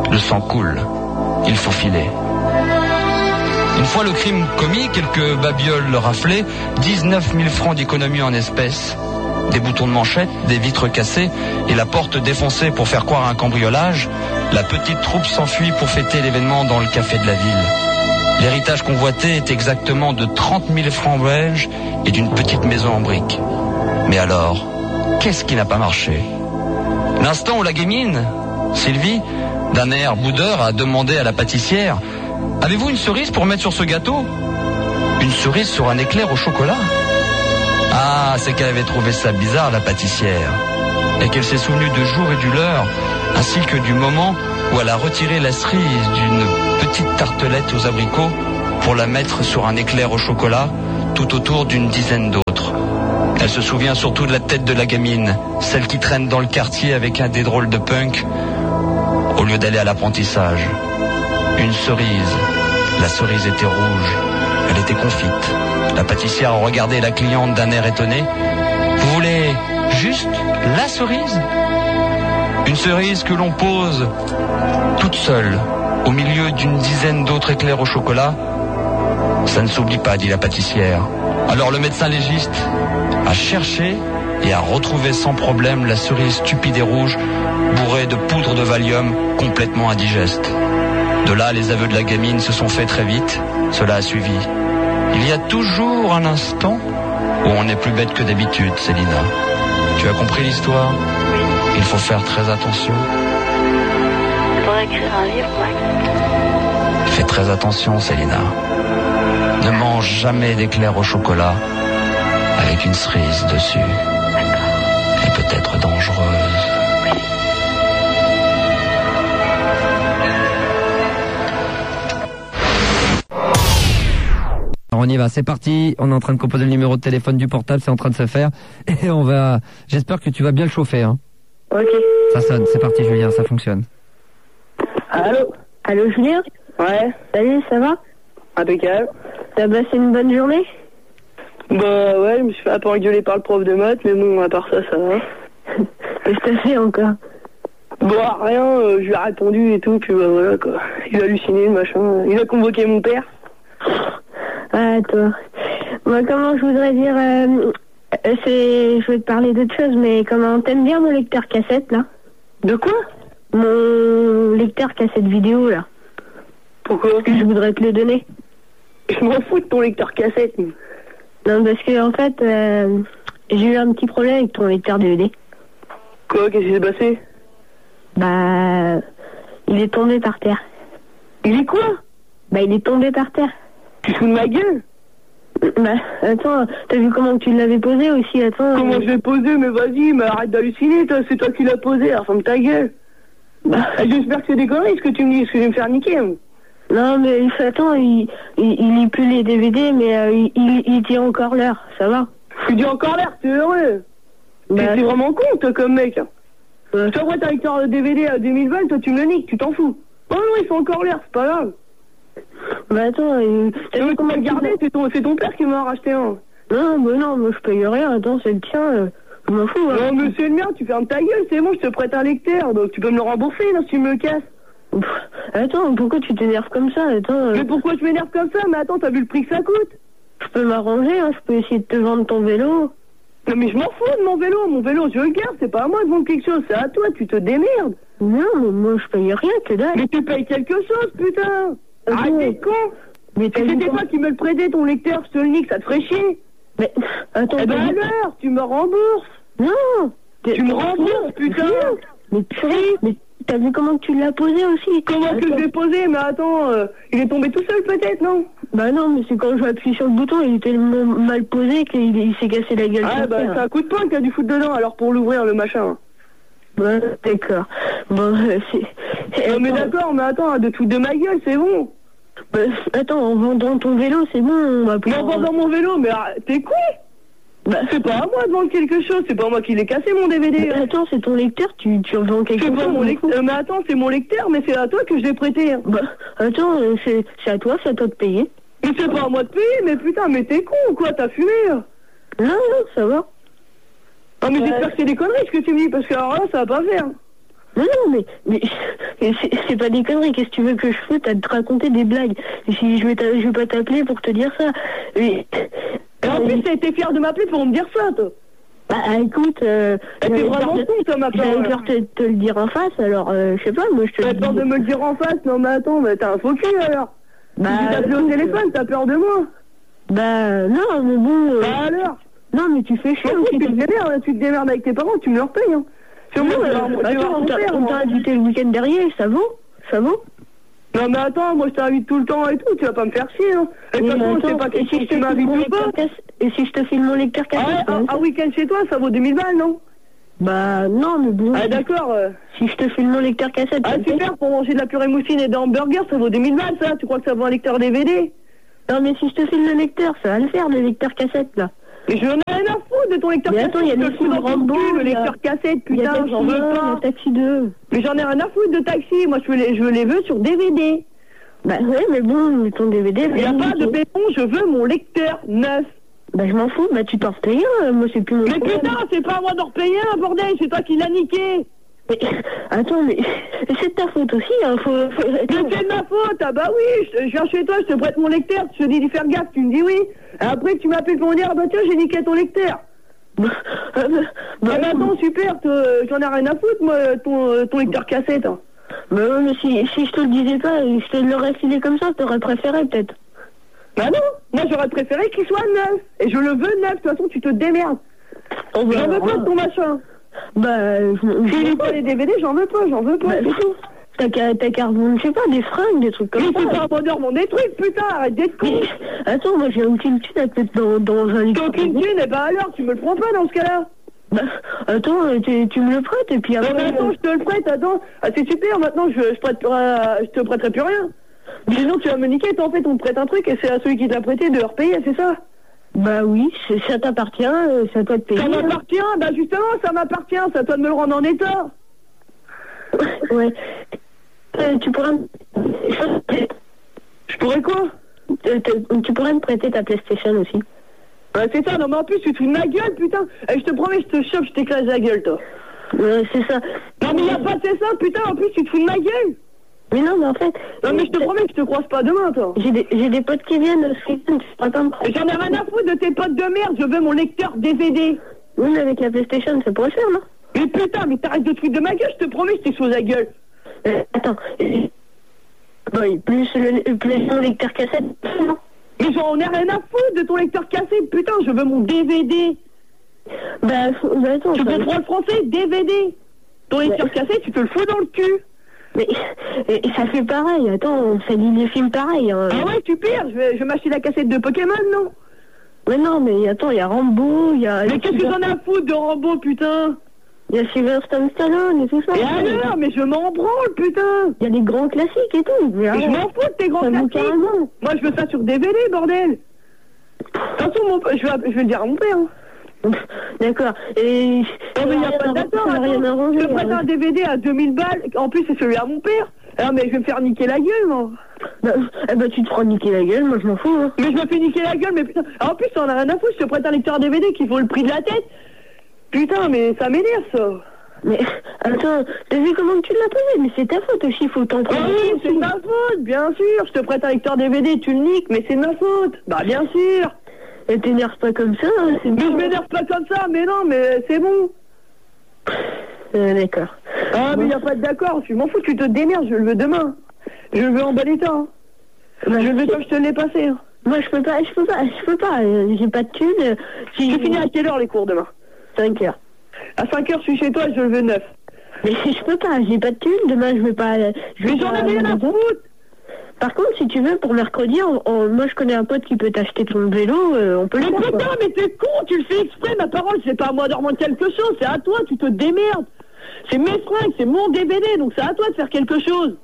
Le sang coule. Il faut filer. Une fois le crime commis, quelques babioles raflées, 19 000 francs d'économie en espèces, des boutons de manchette, des vitres cassées et la porte défoncée pour faire croire à un cambriolage, la petite troupe s'enfuit pour fêter l'événement dans le café de la ville. L'héritage convoité est exactement de 30 000 francs belges et d'une petite maison en briques. Mais alors, qu'est-ce qui n'a pas marché? L'instant où la gamine, Sylvie, d'un air boudeur, a demandé à la pâtissière: avez-vous une cerise pour mettre sur ce gâteau? Une cerise sur un éclair au chocolat? Ah, c'est qu'elle avait trouvé ça bizarre, la pâtissière, et qu'elle s'est souvenue du jour et du l'heure, ainsi que du moment où elle a retiré la cerise d'une petite tartelette aux abricots pour la mettre sur un éclair au chocolat, tout autour d'une dizaine d'autres. Elle se souvient surtout de la tête de la gamine, celle qui traîne dans le quartier avec un des drôles de punk, au lieu d'aller à l'apprentissage. Une cerise. La cerise était rouge. Elle était confite. La pâtissière a regardé la cliente d'un air étonné. Vous voulez juste la cerise? Une cerise que l'on pose toute seule au milieu d'une dizaine d'autres éclairs au chocolat. Ça ne s'oublie pas, dit la pâtissière. Alors le médecin légiste a cherché et a retrouvé sans problème la cerise stupide et rouge, bourrée de poudre de Valium, complètement indigeste. De là, les aveux de la gamine se sont faits très vite. Cela a suivi. Il y a toujours un instant où on est plus bête que d'habitude, Célina. Tu as compris l'histoire? Il faut faire très attention. Il faudrait écrire un livre, Max. Fais très attention, Célina. Ne mange jamais d'éclairs au chocolat avec une cerise dessus. Elle peut être dangereuse. On y va, c'est parti. On est en train de composer le numéro de téléphone du portable, c'est en train de se faire. Et on va... J'espère que tu vas bien le chauffer, hein. Ok. Ça sonne, c'est parti Julien, ça fonctionne. Allô? Allô Julien? Ouais. Salut, ça va? Impeccable. T'as passé une bonne journée? Bah ouais, je me suis fait un peu engueuler par le prof de maths, mais bon, à part ça, ça va. Qu'est-ce que t'as fait encore? Bah rien, je lui ai répondu et tout, puis bah voilà quoi. Il a halluciné, le machin. Il a convoqué mon père. Ah, toi. Moi, comment je voudrais dire... je vais te parler d'autre chose, mais comment t'aimes bien mon lecteur cassette, là? De quoi? Mon lecteur cassette vidéo, là. Pourquoi? Parce que je voudrais te le donner. Je m'en fous de ton lecteur cassette. Non, parce que, en fait, j'ai eu un petit problème avec ton lecteur DVD. Quoi? Qu'est-ce qui s'est passé? Bah... il est tombé par terre. Il est quoi? Bah, il est tombé par terre. Tu te fous de ma gueule? Bah, attends, t'as vu comment tu l'avais posé aussi, attends. Comment je l'ai posé? Mais vas-y, mais arrête d'halluciner, toi, c'est toi qui l'as posé, alors ferme ta gueule. Bah, j'espère que c'est des conneries, ce que tu me dis, ce que je vais me faire niquer, moi. Non, mais attends, il lit plus les DVD, mais il dit encore l'heure, ça va? Tu dis encore l'heure, t'es heureux? Bah, t'es vraiment con, toi, comme mec. Ouais. Toi, t'as un lecteur de DVD à 2000 balles, toi, tu me le niques, tu t'en fous. Oh non, il fait encore l'heure, c'est pas grave. Bah attends, t'as vu comment le garder? C'est ton père qui m'a racheté un. Non, bah non, moi je paye rien, attends, c'est le tien, je m'en fous. Hein. Non, mais c'est le mien, tu fermes ta gueule, c'est bon, je te prête un lecteur, donc tu peux me le rembourser, là, si tu me le casses. Attends, pourquoi tu t'énerves comme ça? Attends. Mais pourquoi je m'énerve comme ça? Mais attends, t'as vu le prix que ça coûte? Je peux m'arranger, hein, je peux essayer de te vendre ton vélo. Non, mais je m'en fous de mon vélo, je le garde, c'est pas à moi de vendre quelque chose, c'est à toi, tu te démerdes. Non, mais moi je paye rien, que dalle. Mais tu payes quelque chose, putain. Arrête d'être con. Mais c'était toi qui me le prêtais, ton lecteur, je te le nique, ça te ferait chier. Mais, attends. Eh ben alors, tu me rembourses. Non. Tu me rembourses, putain. Mais purée, mais t'as vu comment tu l'as posé aussi? Comment que je l'ai posé? Mais attends, il est tombé tout seul peut-être, non? Bah non, mais c'est quand je vais appuyer sur le bouton, il était mal posé qu'il s'est cassé la gueule. Ah bah c'est un coup de poing que t'as dû foutre dedans, alors pour l'ouvrir le machin. Bah d'accord. Bon, c'est... Non mais d'accord, mais attends, de tout de ma gueule, c'est bon. Bah, attends, en vendant ton vélo, c'est bon, on va pouvoir... En vendant mon vélo, mais t'es con? Bah, c'est pas à moi de vendre quelque chose, c'est pas moi qui l'ai cassé mon DVD. Mais attends, c'est ton lecteur, tu vends quelque chose. C'est pas mon lecteur, mais attends, c'est mon lecteur, mais c'est à toi que je l'ai prêté. Hein. Bah, attends, c'est à toi de payer. Mais c'est pas à moi de payer, mais putain, mais t'es con ou quoi, t'as fumé là? Non, ça va. Ah mais j'espère que c'est des conneries ce que tu me dis, parce que alors là, ça va pas faire. Non, mais c'est pas des conneries. Qu'est-ce que tu veux que je foute à te raconter des blagues? Si je vais pas t'appeler pour te dire ça. Mais... En plus, t'as été fier de m'appeler pour me dire ça, toi. Bah écoute, t'es vraiment con, toi, ma part. J'avais peur de te le dire en face, alors je sais pas, moi je te le dis. T'as peur de me le dire en face? Non mais attends, mais t'as un faux cul alors. Bah, si tu t'appelles au téléphone, t'as peur de moi? Bah non, mais bon... Bah alors? Non mais tu fais chier aussi. Tu te démerdes avec tes parents, tu me leur payes, hein. Attends, on t'a invité le week-end dernier, ça vaut? Ça vaut? Non mais attends, moi je t'invite tout le temps et tout, tu vas pas me faire chier, hein. Et de toute façon, je sais pas si tu m'invites ou pas. Et si je te file mon lecteur cassette? Un week-end chez toi, ça vaut 2000 balles, non? Bah non, mais bon... Ah d'accord. Si je te file mon lecteur cassette... Ah super, pour manger de la purée mousseline et des hamburgers, ça vaut 2000 balles, ça? Tu crois que ça vaut un lecteur DVD? Non mais si je te file le lecteur, ça va le faire, le lecteur cassette, là. Mais je n'en ai rien à foutre de ton lecteur cassette. Mais attends, il y a des films de Rambo, le lecteur cassette, putain, j'en veux pas. Taxi 2. Mais j'en ai rien à foutre de Taxi, moi je les veux sur DVD. Bah ouais, mais bon, ton DVD... Il n'y a pas de béton, je veux mon lecteur neuf. Bah je m'en fous, bah tu t'en repayes un, moi c'est plus mon Mais problème. putain, c'est pas à moi d'en repayer un, bordel, c'est toi qui l'as niqué. Mais attends, mais c'est de ta faute aussi, hein, Mais c'est de ma faute, ah bah oui, je viens chez toi, je te prête mon lecteur, je te dis d'y faire gaffe, tu me dis oui. Et après tu m'appelles pour me dire, ah bah tiens, j'ai niqué ton lecteur. Ah bah attends, super, j'en ai rien à foutre, moi, ton lecteur cassette. Hein. Bah ouais, mais si je te le disais pas, je te l'aurais filé comme ça, t'aurais préféré peut-être. Bah non, moi j'aurais préféré qu'il soit neuf. Et je le veux neuf, de toute façon tu te démerdes. J'en veux pas de ton machin. Bah, si j'ai pas les DVD, j'en veux pas, bah, c'est tout. T'as qu'à revendre, je sais pas, des fringues, des trucs comme ça. Mais c'est pas un bonheur, mon des trucs, putain, arrête d'être con. Attends, moi j'ai aucune thune à te mettre dans un... T'as aucune thune, et bah alors, tu me le prends pas dans ce cas-là. Bah, attends, tu me le prêtes, et puis après... Bah attends, je te le prête, attends. Ah c'est super, maintenant je te prêterai plus rien. Sinon tu vas me niquer, toi en fait on te prête un truc et c'est à celui qui t'a prêté de repayer, c'est ça? Bah oui, ça t'appartient, c'est à toi de payer. Ça m'appartient, bah justement ça m'appartient, c'est à toi de me le rendre en état. Ouais. Tu pourrais me... Je pourrais quoi? Tu pourrais me prêter ta PlayStation aussi. Ouais c'est ça, non mais en plus tu te fous de ma gueule putain. Et je te promets, je te chope, je t'écrase la gueule toi. Ouais c'est ça. Non mais y'a pas c'est ça putain, en plus tu te fous de ma gueule. Mais non, mais en fait... Non mais je te promets que je te croise pas demain, toi. J'ai des potes qui viennent ce week-end, tu pourras pas me prêter. J'en ai rien à foutre de tes potes de merde, je veux mon lecteur DVD. Oui, mais avec la PlayStation, ça pourrait le faire, non? Mais putain, mais t'arrêtes de te foutre de ma gueule, je te promets, je t'expose la gueule. Attends. Oui, plus mon lecteur cassette, non? Mais j'en ai rien à foutre de ton lecteur cassette, putain, je veux mon DVD. Bah attends... Tu comprends le français? DVD. Ton lecteur cassette, tu te le fous dans le cul. Mais ça fait pareil, attends, ça dit des films pareils. Hein. Ah ouais, super, je vais m'acheter la cassette de Pokémon, non? Mais non, mais attends, il y a Rambo, il y a... Mais qu'est-ce que j'en ai à foutre de Rambo, putain? Il y a Sylvester Stallone et tout ça. Et alors, mais je m'en branle, putain. Il y a des grands classiques et tout. Mais je m'en fous de tes grands classiques. Moi, je veux ça sur DVD, bordel. De toute façon, je vais le dire à mon père. Hein. D'accord. Et... Non mais il n'y a pas d'accord, je te prête un DVD à 2000 balles, en plus c'est celui à mon père. Alors mais je vais me faire niquer la gueule, moi. Bah tu te feras niquer la gueule, moi je m'en fous. Hein. Mais je me fais niquer la gueule, mais putain. En plus on a rien à foutre, je te prête un lecteur DVD qui vaut le prix de la tête. Putain, mais ça m'énerve ça. Mais attends, t'as vu comment tu l'as posé? Mais c'est ta faute aussi, faut t'en prendre. Oui, c'est ma faute, bien sûr. Je te prête un lecteur DVD, tu le niques, mais c'est ma faute. Bah bien sûr. Et t'énerve pas comme ça, hein, c'est bon. Mais je m'énerve pas comme ça, mais non, mais c'est bon. D'accord. Ah, mais y a pas de d'accord, tu m'en fous, tu te démerdes, je le veux demain. Je le veux en bel état. Hein. Bah, je le veux comme je te l'ai passé. Hein. Moi, je peux pas, j'ai pas de thunes. Tu finis à quelle heure les cours demain? 5 heures. À 5 heures, je suis chez toi, je le veux 9. Mais je peux pas, j'ai pas de thunes, demain je vais pas... Mais j'en ai rien à foutre. Par contre, si tu veux, pour mercredi, moi je connais un pote qui peut t'acheter ton vélo, on peut le faire. Mais putain, mais t'es con, tu le fais exprès, ma parole, c'est pas à moi de remonter quelque chose, c'est à toi, tu te démerdes. C'est mes fringues, c'est mon DVD, donc c'est à toi de faire quelque chose.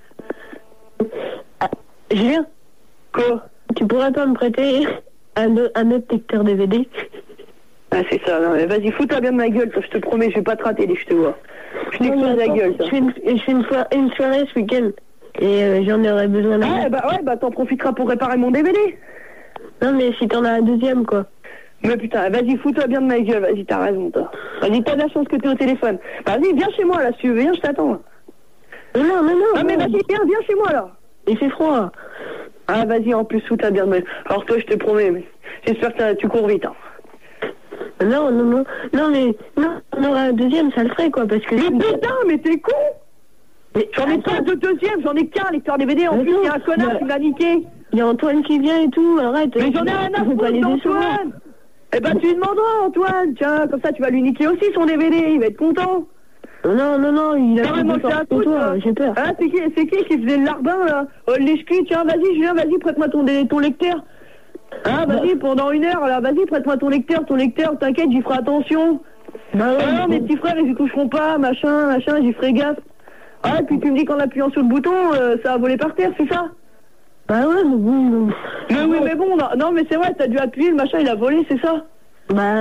Julien? Quoi? Tu pourrais pas me prêter un autre lecteur DVD? Ah c'est ça, non, mais vas-y, fous-toi bien de ma gueule, toi, je te promets, je vais pas te rater, je te vois. Je t'explose la gueule, ça. Je fais une soirée ce week-end. Et j'en aurais besoin d'un. Ah bah ouais, bah t'en profiteras pour réparer mon DVD. Non mais si t'en as un deuxième quoi. Mais putain, vas-y, fous-toi bien de ma gueule, vas-y, t'as raison, toi. Vas-y, t'as de la chance que t'es au téléphone. Vas-y, viens chez moi, là, si tu veux, viens, je t'attends. Non, mais vas-y, viens chez moi, là. Il fait froid. Ah, vas-y, en plus, fous-toi bien de ma gueule. Alors toi, je te promets, mais j'espère que tu cours vite, hein. Non, mais on aura un deuxième, ça le ferait, quoi, parce que... Mais putain, mais t'es con. Mais j'en ai pas de deuxième, j'en ai qu'un lecteur DVD, en plus, il y a un connard qui m'a niqué. Il y a Antoine qui vient et tout, arrête. Mais j'en ai rien à foutre d'Antoine. Eh ben, tu lui demanderas, Antoine, tiens, comme ça, tu vas lui niquer aussi son DVD, il va être content. Non, il a vraiment fait un coup, toi, j'ai peur. Ah, c'est qui faisait le larbin, là? Oh, lèche-cul, tiens, vas-y, prête-moi ton lecteur. Ah, vas-y, pendant 1 heure, là, vas-y, prête-moi ton lecteur, t'inquiète, j'y ferai attention. Bah ouais, non, mes petits frères, ils y toucheront pas, machin, j'y ferai gaffe. Ah, et puis tu me dis qu'en appuyant sur le bouton, ça va voler par terre, c'est ça? Bah ouais, mais bon... Mais oui, mais bon, non, mais c'est vrai, t'as dû appuyer, le machin, il a volé, c'est ça? Bah...